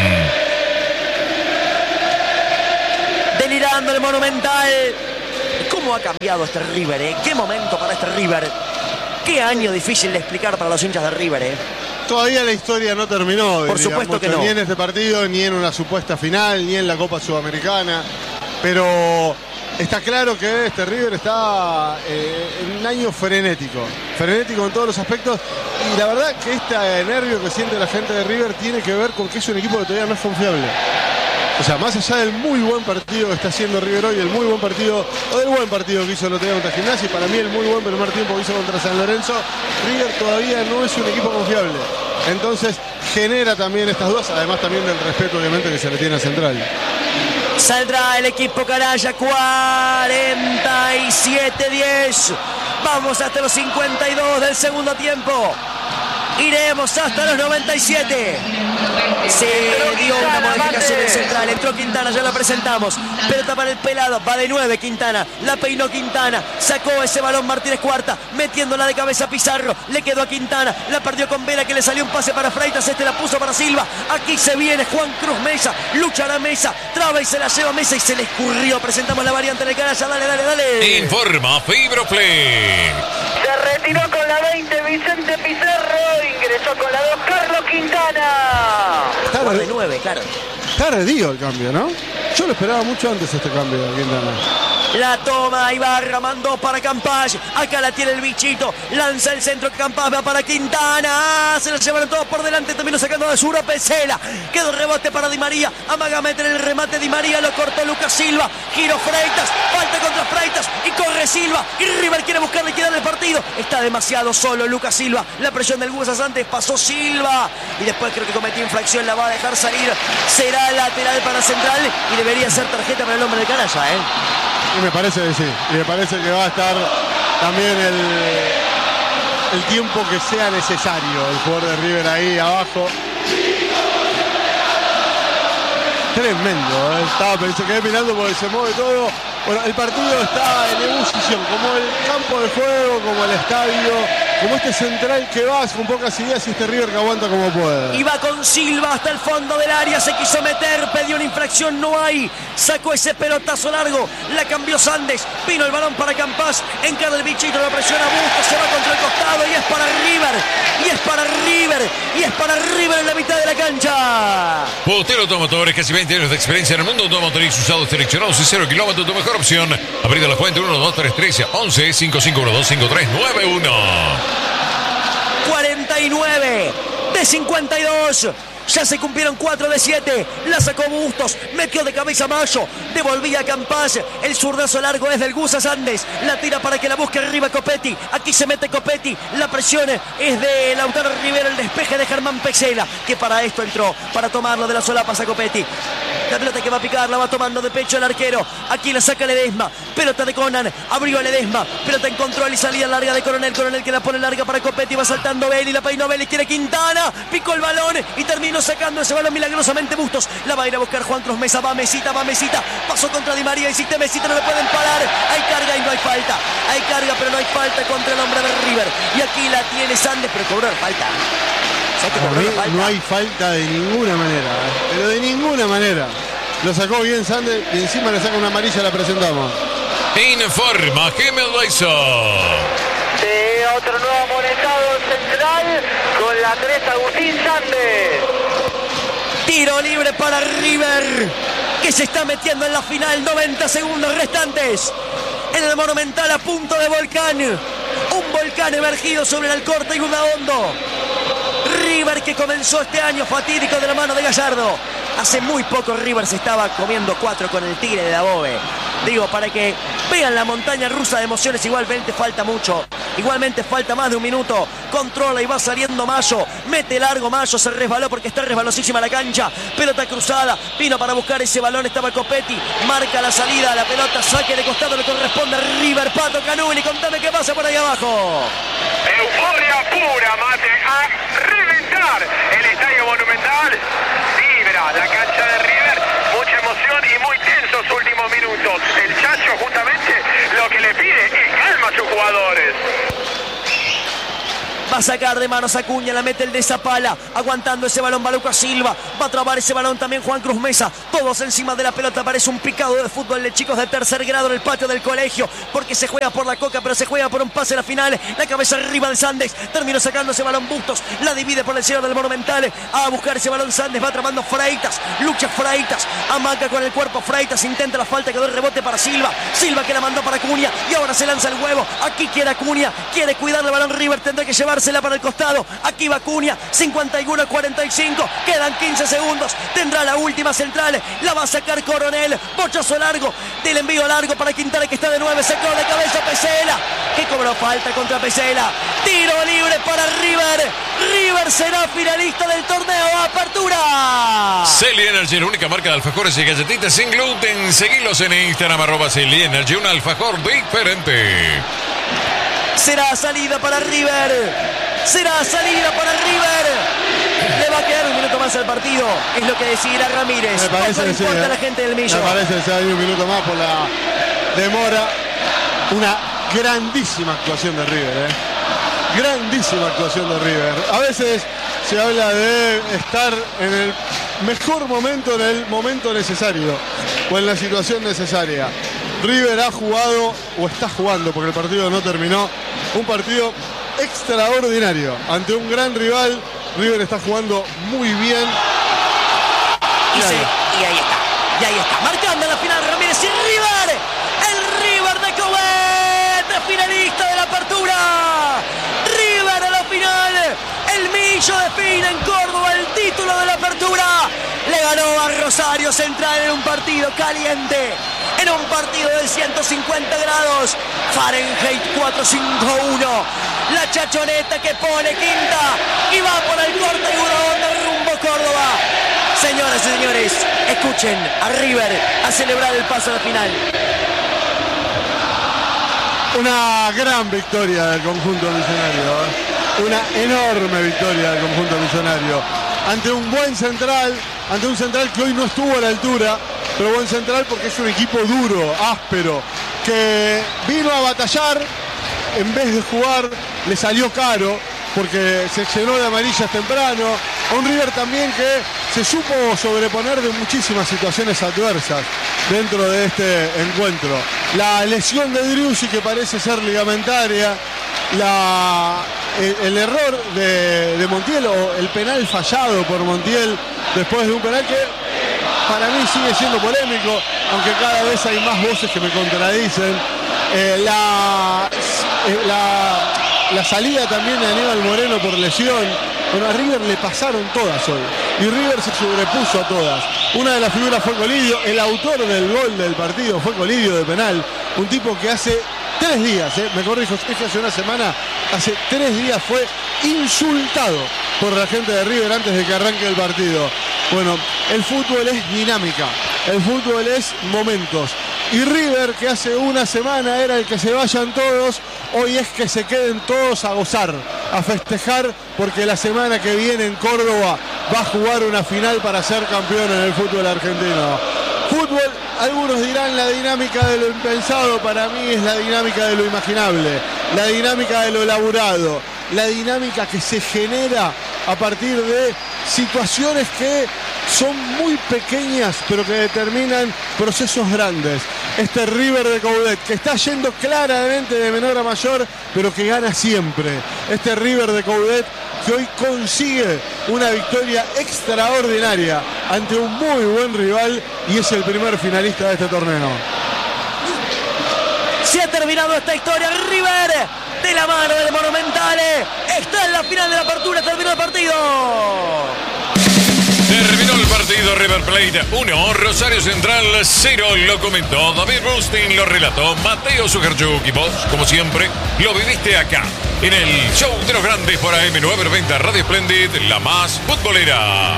[SPEAKER 1] Delirando el Monumental. ¿Cómo ha cambiado este River, eh? ¿Qué momento para este River? Qué año difícil de explicar para los hinchas de River, eh.
[SPEAKER 3] Todavía la historia no terminó.
[SPEAKER 1] Por supuesto
[SPEAKER 3] mucho,
[SPEAKER 1] que no.
[SPEAKER 3] Ni en este partido, ni en una supuesta final, ni en la Copa Sudamericana. Pero está claro que este River está eh, en un año frenético. Frenético en todos los aspectos. Y la verdad que este nervio que siente la gente de River tiene que ver con que es un equipo que todavía no es confiable. O sea, más allá del muy buen partido que está haciendo River hoy, el muy buen partido, o del buen partido que hizo el otro día contra Gimnasia, y para mí el muy buen primer tiempo que hizo contra San Lorenzo, River todavía no es un equipo confiable. Entonces genera también estas dudas, además también del respeto obviamente que se le tiene a Central.
[SPEAKER 1] Saldrá el equipo canalla, cuarenta y siete diez. Vamos hasta los cincuenta y dos del segundo tiempo. Iremos hasta los noventa y siete. Se dio una modificación en Central. Entró Quintana, ya la presentamos. Pelota para el pelado. Va de nueve Quintana. La peinó Quintana. Sacó ese balón Martínez Cuarta. Metiéndola de cabeza a Pizarro. Le quedó a Quintana. La perdió con Vera, que le salió un pase para Freitas. Este la puso para Silva. Aquí se viene Juan Cruz Mesa. Lucha la Mesa. Traba y se la lleva Mesa y se le escurrió. Presentamos la variante en el canalla. Dale, dale, dale.
[SPEAKER 2] Informa Fibroflex.
[SPEAKER 4] Se retiró con la veinte Vicente Pizarro. Ingresó con la dos Carlos Quintana.
[SPEAKER 1] Jugar de nueve, claro.
[SPEAKER 3] Tardío el cambio, ¿no? Yo lo esperaba mucho antes este cambio de Quintana.
[SPEAKER 1] La toma Ibarra, mandó para Campaz. Acá la tiene el bichito. Lanza el centro, Campaz va para Quintana. Se la llevaron todos por delante. Terminó sacando de Sura Pesela. Quedó rebote para Di María. Amaga meter el remate Di María. Lo cortó Lucas Silva. Giro Freitas. Falta contra Freitas. Y corre Silva. Y River quiere buscar liquidar el partido. Está demasiado solo Lucas Silva. La presión del Guzas antes. Pasó Silva. Y después creo que cometió infracción. La va a dejar salir. Será lateral para Central. Y debería ser tarjeta para el hombre del canalla, ¿eh?
[SPEAKER 3] Y me parece que sí, y me parece que va a estar también el, el tiempo que sea necesario el jugador de River ahí abajo. Tremendo, ¿eh? Estaba, se quedé mirando porque se mueve todo. Bueno, el partido está en ebullición, como el campo de juego, como el estadio, como este Central que va con pocas ideas y este River que aguanta como puede.
[SPEAKER 1] Y va con Silva hasta el fondo del área, se quiso meter, pidió una infracción, no hay. Sacó ese pelotazo largo, la cambió Sandes, vino el balón para Campaz, encara el bichito, lo presiona Bustos, se va contra el costado y es para River, y es para River, y es para River en la mitad de la cancha.
[SPEAKER 2] Potero Automotores, casi veinte años de experiencia en el mundo automotriz, usados seleccionados y cero kilómetros, tu mejor opción. Abrida la fuente uno dos tres trece once cinco cinco uno dos cinco tres nueve uno.
[SPEAKER 1] cuarenta y nueve de cincuenta y dos. Ya se cumplieron cuatro de siete. La sacó Bustos. Metió de cabeza Mayo. Devolvía a Campaz. El zurdazo largo es del Guzas Andes. La tira para que la busque arriba Copetti. Aquí se mete Copetti. La presión es de Lautaro Rivera. El despeje de Germán Pesela, que para esto entró. Para tomarlo de la solapa a Copetti. La pelota que va a picar la va tomando de pecho el arquero. Aquí la saca Ledesma. Pelota de Conan. Abrió Ledesma. Pelota en control y salida larga de Coronel. Coronel que la pone larga para Copetti. Va saltando Belli. La peinó Belli. Quiere Quintana. Picó el balón y terminó sacando ese balón milagrosamente Bustos. La va a ir a buscar Juan Cruz Mesa. Va Mesita, va Mesita. Pasó contra Di María. Insiste Mesita. No lo pueden parar. Hay carga y no hay falta. Hay carga pero no hay falta contra el hombre de River. Y aquí la tiene Sandes, pero cobró la falta.
[SPEAKER 3] Para mí no hay falta de ninguna manera, ¿eh? Pero de ninguna manera. Lo sacó bien Sandes y encima le saca una amarilla, la presentamos.
[SPEAKER 2] Informa Gemel Laizo.
[SPEAKER 4] De otro nuevo amonestado Central con la tres Agustín Sandes.
[SPEAKER 1] Tiro libre para River, que se está metiendo en la final. noventa segundos restantes. En el Monumental a punto de volcán. Un volcán emergido sobre el Alcorta y Udaondo. River que comenzó este año fatídico de la mano de Gallardo. Hace muy poco River se estaba comiendo cuatro con el Tigre de Dabove. Digo, para que vean la montaña rusa de emociones, igualmente falta mucho. Igualmente falta más de un minuto. Controla y va saliendo Mayo. Mete largo Mayo, se resbaló porque está resbalosísima la cancha. Pelota cruzada, vino para buscar ese balón, estaba Copetti. Marca la salida, la pelota, saque de costado, le corresponde a River. Pato Canuli, contame qué pasa por ahí abajo.
[SPEAKER 7] Euforia pura, mate, a reventar el Estadio Monumental. Vibra la cancha de River, mucha emoción emoción y muy tensos últimos minutos. El Chacho justamente lo que le pide es calma a sus jugadores.
[SPEAKER 1] Va a sacar de manos a Acuña, la mete el de Zapala, aguantando ese balón va Lucas Silva, va a trabar ese balón también Juan Cruz Mesa, todos encima de la pelota, parece un picado de fútbol de chicos de tercer grado en el patio del colegio, porque se juega por la coca, pero se juega por un pase a la final, la cabeza arriba de Sandes, terminó sacando ese balón Bustos, la divide por el cielo del Monumental, a buscar ese balón Sandes, va trabando Freitas, lucha Freitas, amaca con el cuerpo Freitas, intenta la falta, quedó el rebote para Silva, Silva que la mandó para Acuña, y ahora se lanza el huevo, aquí quiere Acuña, quiere cuidar el balón River, tendrá que llevar para el costado, aquí va Acuña, cincuenta y uno a cuarenta y cinco, quedan quince segundos, tendrá la última central, la va a sacar Coronel, bochazo largo, del envío largo para Quintana que está de nueve, sacó de cabeza Pesela, que cobró falta contra Pesela, tiro libre para River, River será finalista del torneo, apertura.
[SPEAKER 2] Celi Energy, la única marca de alfajores y galletitas sin gluten, seguilos en Instagram, arroba Celi Energy, un alfajor diferente.
[SPEAKER 1] Será salida para River. Será salida para River. Le va a quedar un minuto más al partido. Es lo que decidirá Ramírez.
[SPEAKER 3] Me parece que sí,
[SPEAKER 1] importa
[SPEAKER 3] ¿eh?
[SPEAKER 1] a la gente del Millo.
[SPEAKER 3] Me parece que se va a ir un minuto más por la demora. Una grandísima actuación de River, ¿eh? Grandísima actuación de River. A veces se habla de estar en el mejor momento, en el momento necesario o en la situación necesaria. River ha jugado, o está jugando, porque el partido no terminó, un partido extraordinario. Ante un gran rival, River está jugando muy bien.
[SPEAKER 1] Y, se, y ahí está, y ahí está. Marcando la final Ramírez y River. El River de Coudet, finalista de la apertura. River a la final. El Millo define en Córdoba el título de la apertura. Le ganó a Rosario Central en un partido caliente. En un partido de ciento cincuenta grados, Fahrenheit cuatrocientos cincuenta y uno. La Chachoneta que pone quinta y va por el corte y una onda rumbo Córdoba. Señoras y señores, escuchen a River a celebrar el paso a la final.
[SPEAKER 3] Una gran victoria del conjunto millonario, ¿eh? Una enorme victoria del conjunto millonario. Ante un buen central, ante un central que hoy no estuvo a la altura, pero buen central porque es un equipo duro, áspero, que vino a batallar, en vez de jugar le salió caro, porque se llenó de amarillas temprano. A un River también que se supo sobreponer de muchísimas situaciones adversas dentro de este encuentro. La lesión de Driussi, que parece ser ligamentaria, la, el, el error de, de Montiel, o el penal fallado por Montiel después de un penal que para mí sigue siendo polémico, aunque cada vez hay más voces que me contradicen. Eh, la, eh, la, la salida también de Aníbal Moreno por lesión. Bueno, a River le pasaron todas hoy. Y River se sobrepuso a todas. Una de las figuras fue Colidio. El autor del gol del partido fue Colidio de penal. Un tipo que hace tres días, eh, me corrijo, es que hace una semana, hace tres días fue insultado por la gente de River antes de que arranque el partido. Bueno, el fútbol es dinámica. El fútbol es momentos. Y River, que hace una semana era el que se vayan todos, hoy es que se queden todos a gozar, a festejar, porque la semana que viene en Córdoba va a jugar una final para ser campeón en el fútbol argentino. Fútbol, algunos dirán la dinámica de lo impensado, para mí es la dinámica de lo imaginable, la dinámica de lo elaborado, la dinámica que se genera a partir de situaciones que son muy pequeñas pero que determinan procesos grandes. Este River de Coudet que está yendo claramente de menor a mayor pero que gana siempre. Este River de Coudet que hoy consigue una victoria extraordinaria ante un muy buen rival y es el primer finalista de este torneo.
[SPEAKER 1] Se ha terminado esta historia. River de la mano del Monumental está en la final de la apertura. Terminó el partido.
[SPEAKER 2] Terminó el partido. River Plate uno, Rosario Central cero. Lo comentó David Rustin, lo relató Mateo Sujarchuk. Y vos, como siempre, lo viviste acá en el show de los grandes por A M novecientos noventa Radio Splendid, la más futbolera.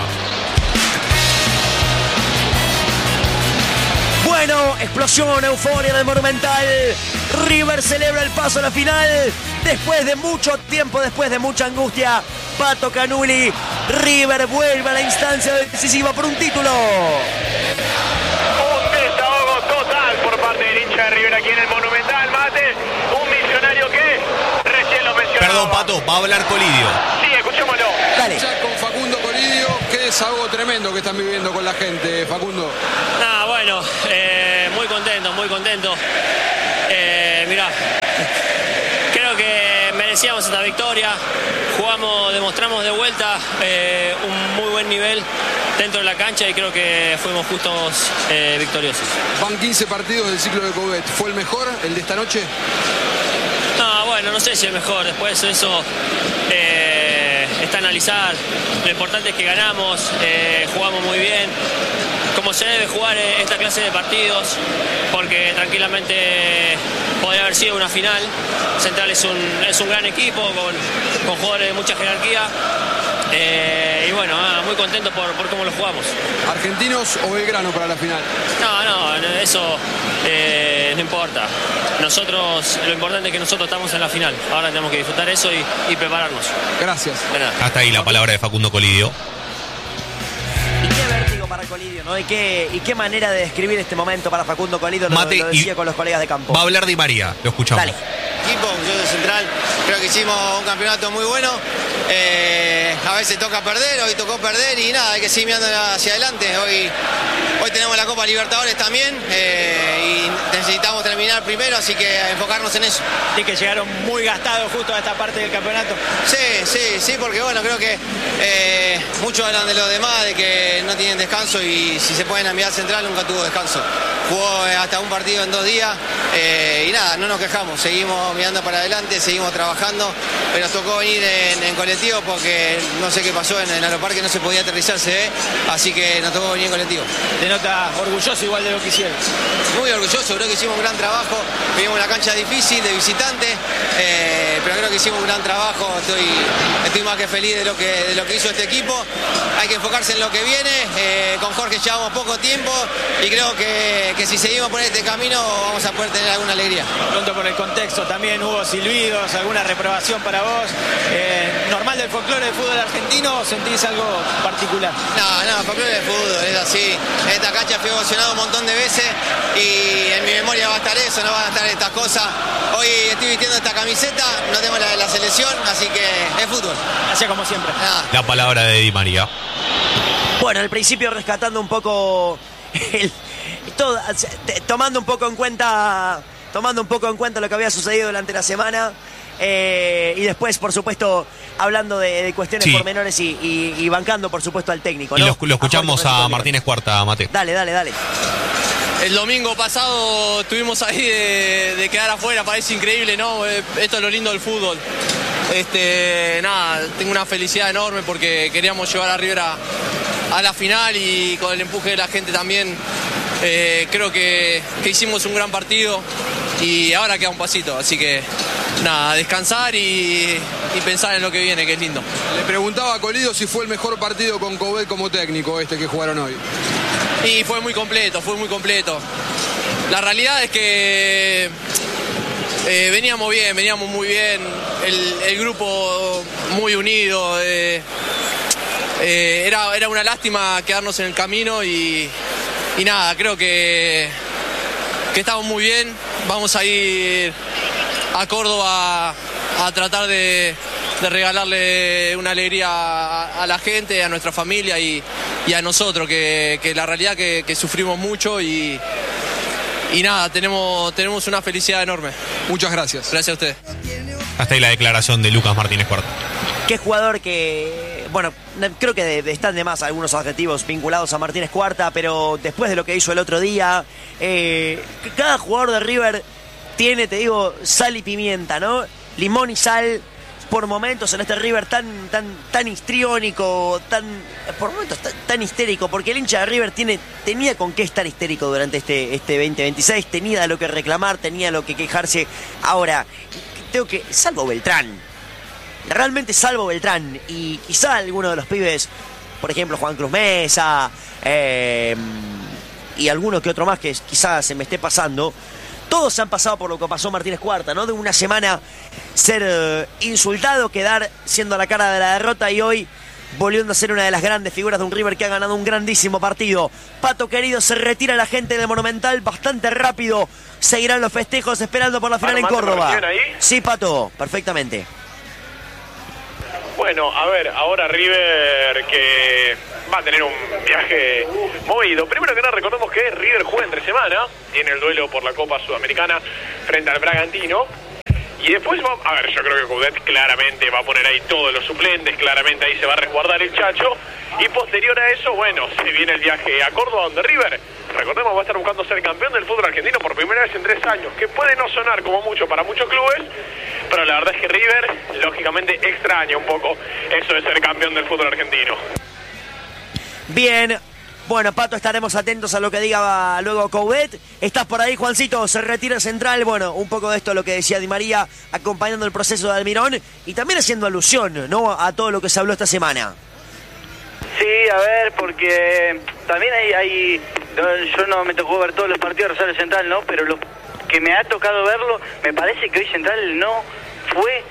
[SPEAKER 1] Bueno, explosión, euforia del Monumental. River celebra el paso a la final después de mucho tiempo, después de mucha angustia. Pato Canuli, River vuelve a la instancia decisiva por un título.
[SPEAKER 7] aquí en el Monumental, Mate. Un millonario que recién lo mencionaba.
[SPEAKER 6] Perdón, Pato, va a hablar Colidio.
[SPEAKER 7] Sí, escuchémoslo.
[SPEAKER 1] Dale.
[SPEAKER 8] Ya con Facundo Colidio, qué desahogo tremendo que están viviendo con la gente, Facundo.
[SPEAKER 9] Nada, bueno, eh, muy contento, muy contento. Eh, mirá, creo que merecíamos esta victoria. Jugamos, demostramos de vuelta eh, un muy buen nivel dentro de la cancha y creo que fuimos justos eh, victoriosos.
[SPEAKER 8] Van quince partidos del ciclo de Coudet. ¿Fue el mejor, el de esta noche?
[SPEAKER 9] No, bueno, no sé si es mejor. Después eso eh, está a analizar. Lo importante es que ganamos, eh, jugamos muy bien. Como se debe jugar esta clase de partidos, porque tranquilamente podría haber sido una final. Central es un, es un gran equipo con, con jugadores de mucha jerarquía. Eh, y bueno, ah, muy contento por, por cómo lo jugamos.
[SPEAKER 8] ¿Argentinos o Belgrano para la final?
[SPEAKER 9] No, no, eso eh, no importa. Nosotros, lo importante es que nosotros estamos en la final. Ahora tenemos que disfrutar eso y, y prepararnos.
[SPEAKER 8] Gracias.
[SPEAKER 9] De nada.
[SPEAKER 6] Hasta ahí la palabra de Facundo Colidio.
[SPEAKER 1] Y qué vértigo para Colidio, ¿no? Y qué, y qué manera de describir este momento para Facundo Colidio, lo,
[SPEAKER 6] Mate,
[SPEAKER 1] lo decía
[SPEAKER 6] y
[SPEAKER 1] con los colegas de campo.
[SPEAKER 6] Va a hablar Di María, lo escuchamos.
[SPEAKER 1] Dale.
[SPEAKER 10] Equipo, yo de Central, creo que hicimos un campeonato muy bueno. Eh, a veces toca perder, hoy tocó perder y nada, hay que seguir mirando hacia adelante. Hoy, hoy tenemos la Copa Libertadores también eh, y necesitamos terminar primero, así que enfocarnos en eso.
[SPEAKER 9] Y que llegaron muy gastados justo a esta parte del campeonato.
[SPEAKER 10] Sí, sí, sí, porque bueno, creo que eh, muchos hablan de los demás, de que no tienen descanso y si se pueden enviar Central nunca tuvo descanso. Jugó eh, hasta un partido en dos días eh, y nada, no nos quejamos, seguimos mirando para adelante, seguimos trabajando, pero nos tocó venir en, en colectivo porque no sé qué pasó en el aeroparque, no se podía aterrizar, se ve, así que nos tocó venir en colectivo.
[SPEAKER 9] Te nota orgulloso igual de lo que hicieron.
[SPEAKER 10] Muy orgulloso, creo que hicimos un gran trabajo, vivimos una cancha difícil de visitante, eh, pero creo que hicimos un gran trabajo, estoy, estoy más que feliz de lo que, de lo que hizo este equipo, hay que enfocarse en lo que viene, eh, con Jorge llevamos poco tiempo y creo que, que si seguimos por este camino vamos a poder tener alguna alegría.
[SPEAKER 9] Pronto por el contexto, también hubo silbidos, alguna reprobación para vos, eh, ¿normal del folclore del fútbol argentino o sentís algo particular?
[SPEAKER 10] No, no, folclore de fútbol, es así, en esta cancha fui emocionado un montón de veces y en mi memoria va a estar eso, no van a estar estas cosas. Hoy estoy vistiendo esta camiseta, no tengo la de la selección, así que es fútbol.
[SPEAKER 9] Así como siempre.
[SPEAKER 10] Nada.
[SPEAKER 6] La palabra de Di María.
[SPEAKER 1] Bueno, al principio rescatando un poco el, todo, tomando un poco en cuenta tomando un poco en cuenta lo que había sucedido durante la semana eh, y después, por supuesto, hablando de, de cuestiones
[SPEAKER 6] Sí.
[SPEAKER 1] pormenores y, y, y bancando, por supuesto, al técnico,
[SPEAKER 6] Y
[SPEAKER 1] ¿no?
[SPEAKER 6] lo, lo escuchamos
[SPEAKER 1] a,
[SPEAKER 6] a Martínez Cuarta, Mate.
[SPEAKER 1] Dale, dale, dale.
[SPEAKER 9] El domingo pasado estuvimos ahí de, de quedar afuera, parece increíble, ¿no? Esto es lo lindo del fútbol. Este, nada, tengo una felicidad enorme porque queríamos llevar a River a, a la final y con el empuje de la gente también. Eh, creo que, que hicimos un gran partido y ahora queda un pasito, así que nada, descansar y, y pensar en lo que viene, que es lindo.
[SPEAKER 8] Le preguntaba a Colidio si fue el mejor partido con Coudet como técnico este que jugaron hoy.
[SPEAKER 9] Y fue muy completo, fue muy completo. La realidad es que eh, veníamos bien, veníamos muy bien, el, el grupo muy unido. Eh, eh, era, era una lástima quedarnos en el camino y, y nada, creo que, que estamos muy bien. Vamos a ir a Córdoba a tratar de, de regalarle una alegría a, a la gente, a nuestra familia y, y a nosotros, que, que la realidad que, que sufrimos mucho y, y nada, tenemos, tenemos una felicidad enorme.
[SPEAKER 8] Muchas gracias.
[SPEAKER 9] Gracias a ustedes.
[SPEAKER 6] Hasta ahí la declaración de Lucas Martínez Cuarta.
[SPEAKER 1] Qué jugador que, bueno, creo que de, de están de más algunos adjetivos vinculados a Martínez Cuarta, pero después de lo que hizo el otro día, eh, cada jugador de River tiene, te digo, sal y pimienta, ¿no? Limón y sal por momentos en este River tan tan tan histriónico, tan por momentos tan, tan histérico, porque el hincha de River tiene tenía con qué estar histérico durante este este veinte veintiséis, tenía lo que reclamar, tenía lo que quejarse. Ahora, tengo que, salvo Beltrán, realmente salvo Beltrán y quizá alguno de los pibes, por ejemplo Juan Cruz Mesa eh, y alguno que otro más que quizás se me esté pasando, todos han pasado por lo que pasó Martínez Cuarta, ¿no? De una semana ser eh, insultado, quedar siendo la cara de la derrota y hoy volviendo a ser una de las grandes figuras de un River que ha ganado un grandísimo partido. Pato querido, se retira la gente del Monumental bastante rápido. Seguirán los festejos esperando por la final en Córdoba. Sí, Pato, perfectamente.
[SPEAKER 7] Bueno, a ver, ahora River que va a tener un viaje movido. Primero que nada, recordemos que River juega entre semana, tiene el duelo por la Copa Sudamericana frente al Bragantino. Y después, va, a ver, yo creo que Coudet claramente va a poner ahí todos los suplentes, claramente ahí se va a resguardar el Chacho. Y posterior a eso, bueno, se viene el viaje a Córdoba, donde River, recordemos, va a estar buscando ser campeón del fútbol argentino por primera vez en tres años, que puede no sonar como mucho para muchos clubes, pero la verdad es que River, lógicamente, extraña un poco eso de ser campeón del fútbol argentino.
[SPEAKER 1] Bien. Bueno, Pato, estaremos atentos a lo que diga luego Coudet. Estás por ahí, Juancito, se retira Central. Bueno, un poco de esto lo que decía Di María, acompañando el proceso de Almirón y también haciendo alusión, ¿no?, a todo lo que se habló esta semana.
[SPEAKER 11] Sí, a ver, porque también hay, hay yo no me tocó ver todos los partidos de Rosario Central, ¿no? Pero lo que me ha tocado verlo, me parece que hoy Central no fue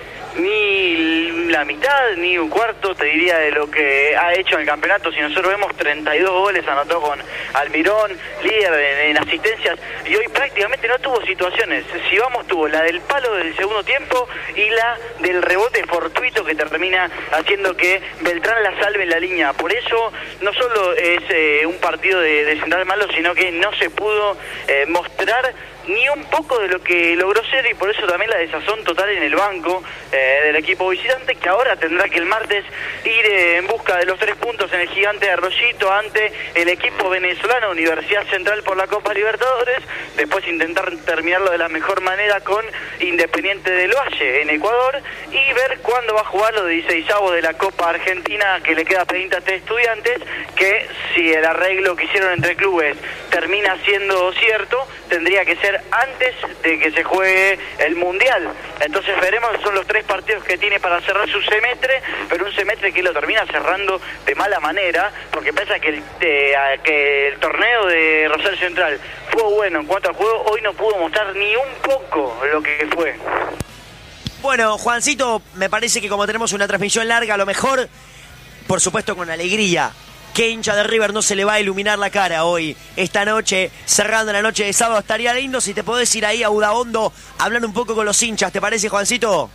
[SPEAKER 11] ni la mitad, ni un cuarto, te diría, de lo que ha hecho en el campeonato. Si nosotros vemos, treinta y dos goles anotó con Almirón, líder en, en asistencias, y hoy prácticamente no tuvo situaciones. Si vamos, tuvo la del palo del segundo tiempo y la del rebote fortuito que termina haciendo que Beltrán la salve en la línea. Por eso no solo es eh, un partido de, de Central malo, sino que no se pudo eh, mostrar ni un poco de lo que logró ser, y por eso también la desazón total en el banco eh, del equipo visitante, que ahora tendrá que el martes ir eh, en busca de los tres puntos en el gigante de Arroyito ante el equipo venezolano Universidad Central por la Copa Libertadores, después intentar terminarlo de la mejor manera con Independiente del Valle en Ecuador, y ver cuándo va a jugar los dieciseisavos de la Copa Argentina, que le queda pendiente a Estudiantes, que si el arreglo que hicieron entre clubes termina siendo cierto, tendría que ser antes de que se juegue el Mundial. Entonces veremos, son los tres partidos que tiene para cerrar su semestre, pero un semestre que lo termina cerrando de mala manera, porque pese a que el, eh, a que el torneo de Rosario Central fue bueno en cuanto al juego, hoy no pudo mostrar ni un poco lo que fue.
[SPEAKER 1] Bueno, Juancito, me parece que como tenemos una transmisión larga, a lo mejor, por supuesto con alegría, ¿qué hincha de River no se le va a iluminar la cara hoy, esta noche, cerrando la noche de sábado? Estaría lindo si te podés ir ahí a Udaondo a hablar un poco con los hinchas, ¿te parece, Juancito?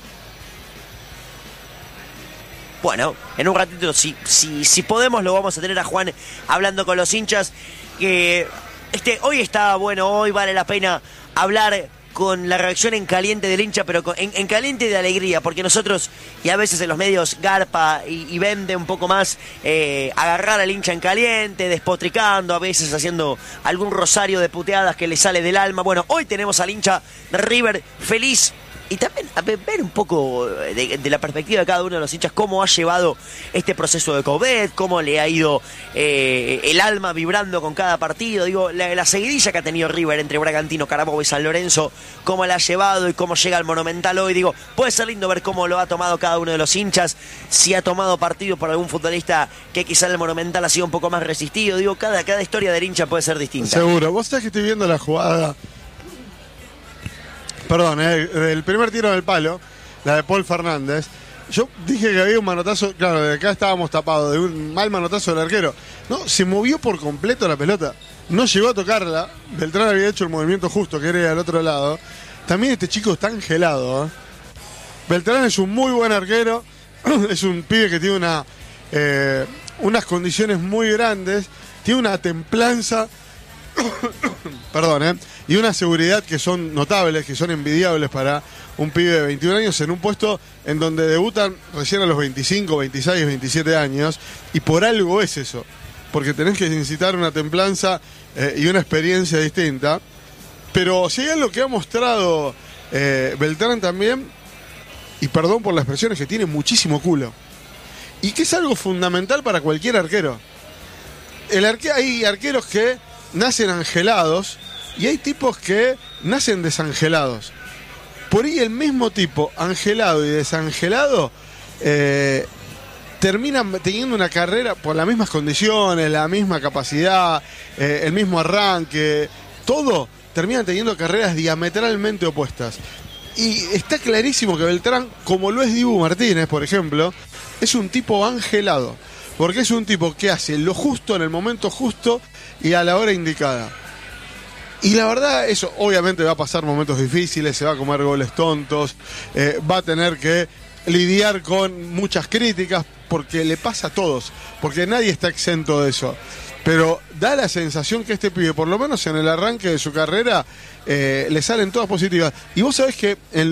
[SPEAKER 1] Bueno, en un ratito, si, si, si podemos, lo vamos a tener a Juan hablando con los hinchas. Que este, hoy está bueno, hoy vale la pena hablar con la reacción en caliente del hincha, pero con, en, en caliente de alegría, porque nosotros, y a veces en los medios garpa y, y vende un poco más, eh, agarrar al hincha en caliente, despotricando, a veces haciendo algún rosario de puteadas que le sale del alma. Bueno, hoy tenemos al hincha de River feliz, y también a ver un poco de, de la perspectiva de cada uno de los hinchas, cómo ha llevado este proceso de Coudet, cómo le ha ido eh, el alma vibrando con cada partido. Digo, la, la seguidilla que ha tenido River entre Bragantino, Carabobo y San Lorenzo, cómo la ha llevado y cómo llega al Monumental hoy. Digo, puede ser lindo ver cómo lo ha tomado cada uno de los hinchas, si ha tomado partido por algún futbolista que quizá en el Monumental ha sido un poco más resistido. Digo, cada, cada historia del hincha puede ser distinta.
[SPEAKER 3] Seguro. Vos sabés que estoy viendo la jugada, perdón, eh, el primer tiro del palo, la de Paul Fernández. Yo dije que había un manotazo, claro, de acá estábamos tapados, de un mal manotazo del arquero. No, se movió por completo la pelota, no llegó a tocarla. Beltrán había hecho el movimiento justo, que era al otro lado. También este chico está angelado, ¿eh? Beltrán es un muy buen arquero, es un pibe que tiene una eh, unas condiciones muy grandes, tiene una templanza, perdón, ¿eh? y una seguridad que son notables, que son envidiables para un pibe de veintiún años en un puesto en donde debutan recién a los veinticinco, veintiséis, veintisiete años, y por algo es eso, porque tenés que incitar una templanza eh, y una experiencia distinta. Pero si hay algo que ha mostrado eh, Beltrán también, y perdón por la expresión, es que tiene muchísimo culo, y que es algo fundamental para cualquier arquero. El arque- hay arqueros que nacen angelados y hay tipos que nacen desangelados. Por ahí el mismo tipo, angelado y desangelado, eh, terminan teniendo una carrera por las mismas condiciones, la misma capacidad, eh, el mismo arranque, todo, terminan teniendo carreras diametralmente opuestas. Y está clarísimo que Beltrán, como lo es Dibu Martínez, por ejemplo, es un tipo angelado. Porque es un tipo que hace lo justo en el momento justo y a la hora indicada. Y la verdad, eso obviamente va a pasar momentos difíciles, se va a comer goles tontos, eh, va a tener que lidiar con muchas críticas, porque le pasa a todos, porque nadie está exento de eso. Pero da la sensación que este pibe, por lo menos en el arranque de su carrera, eh, le salen todas positivas. Y vos sabés que en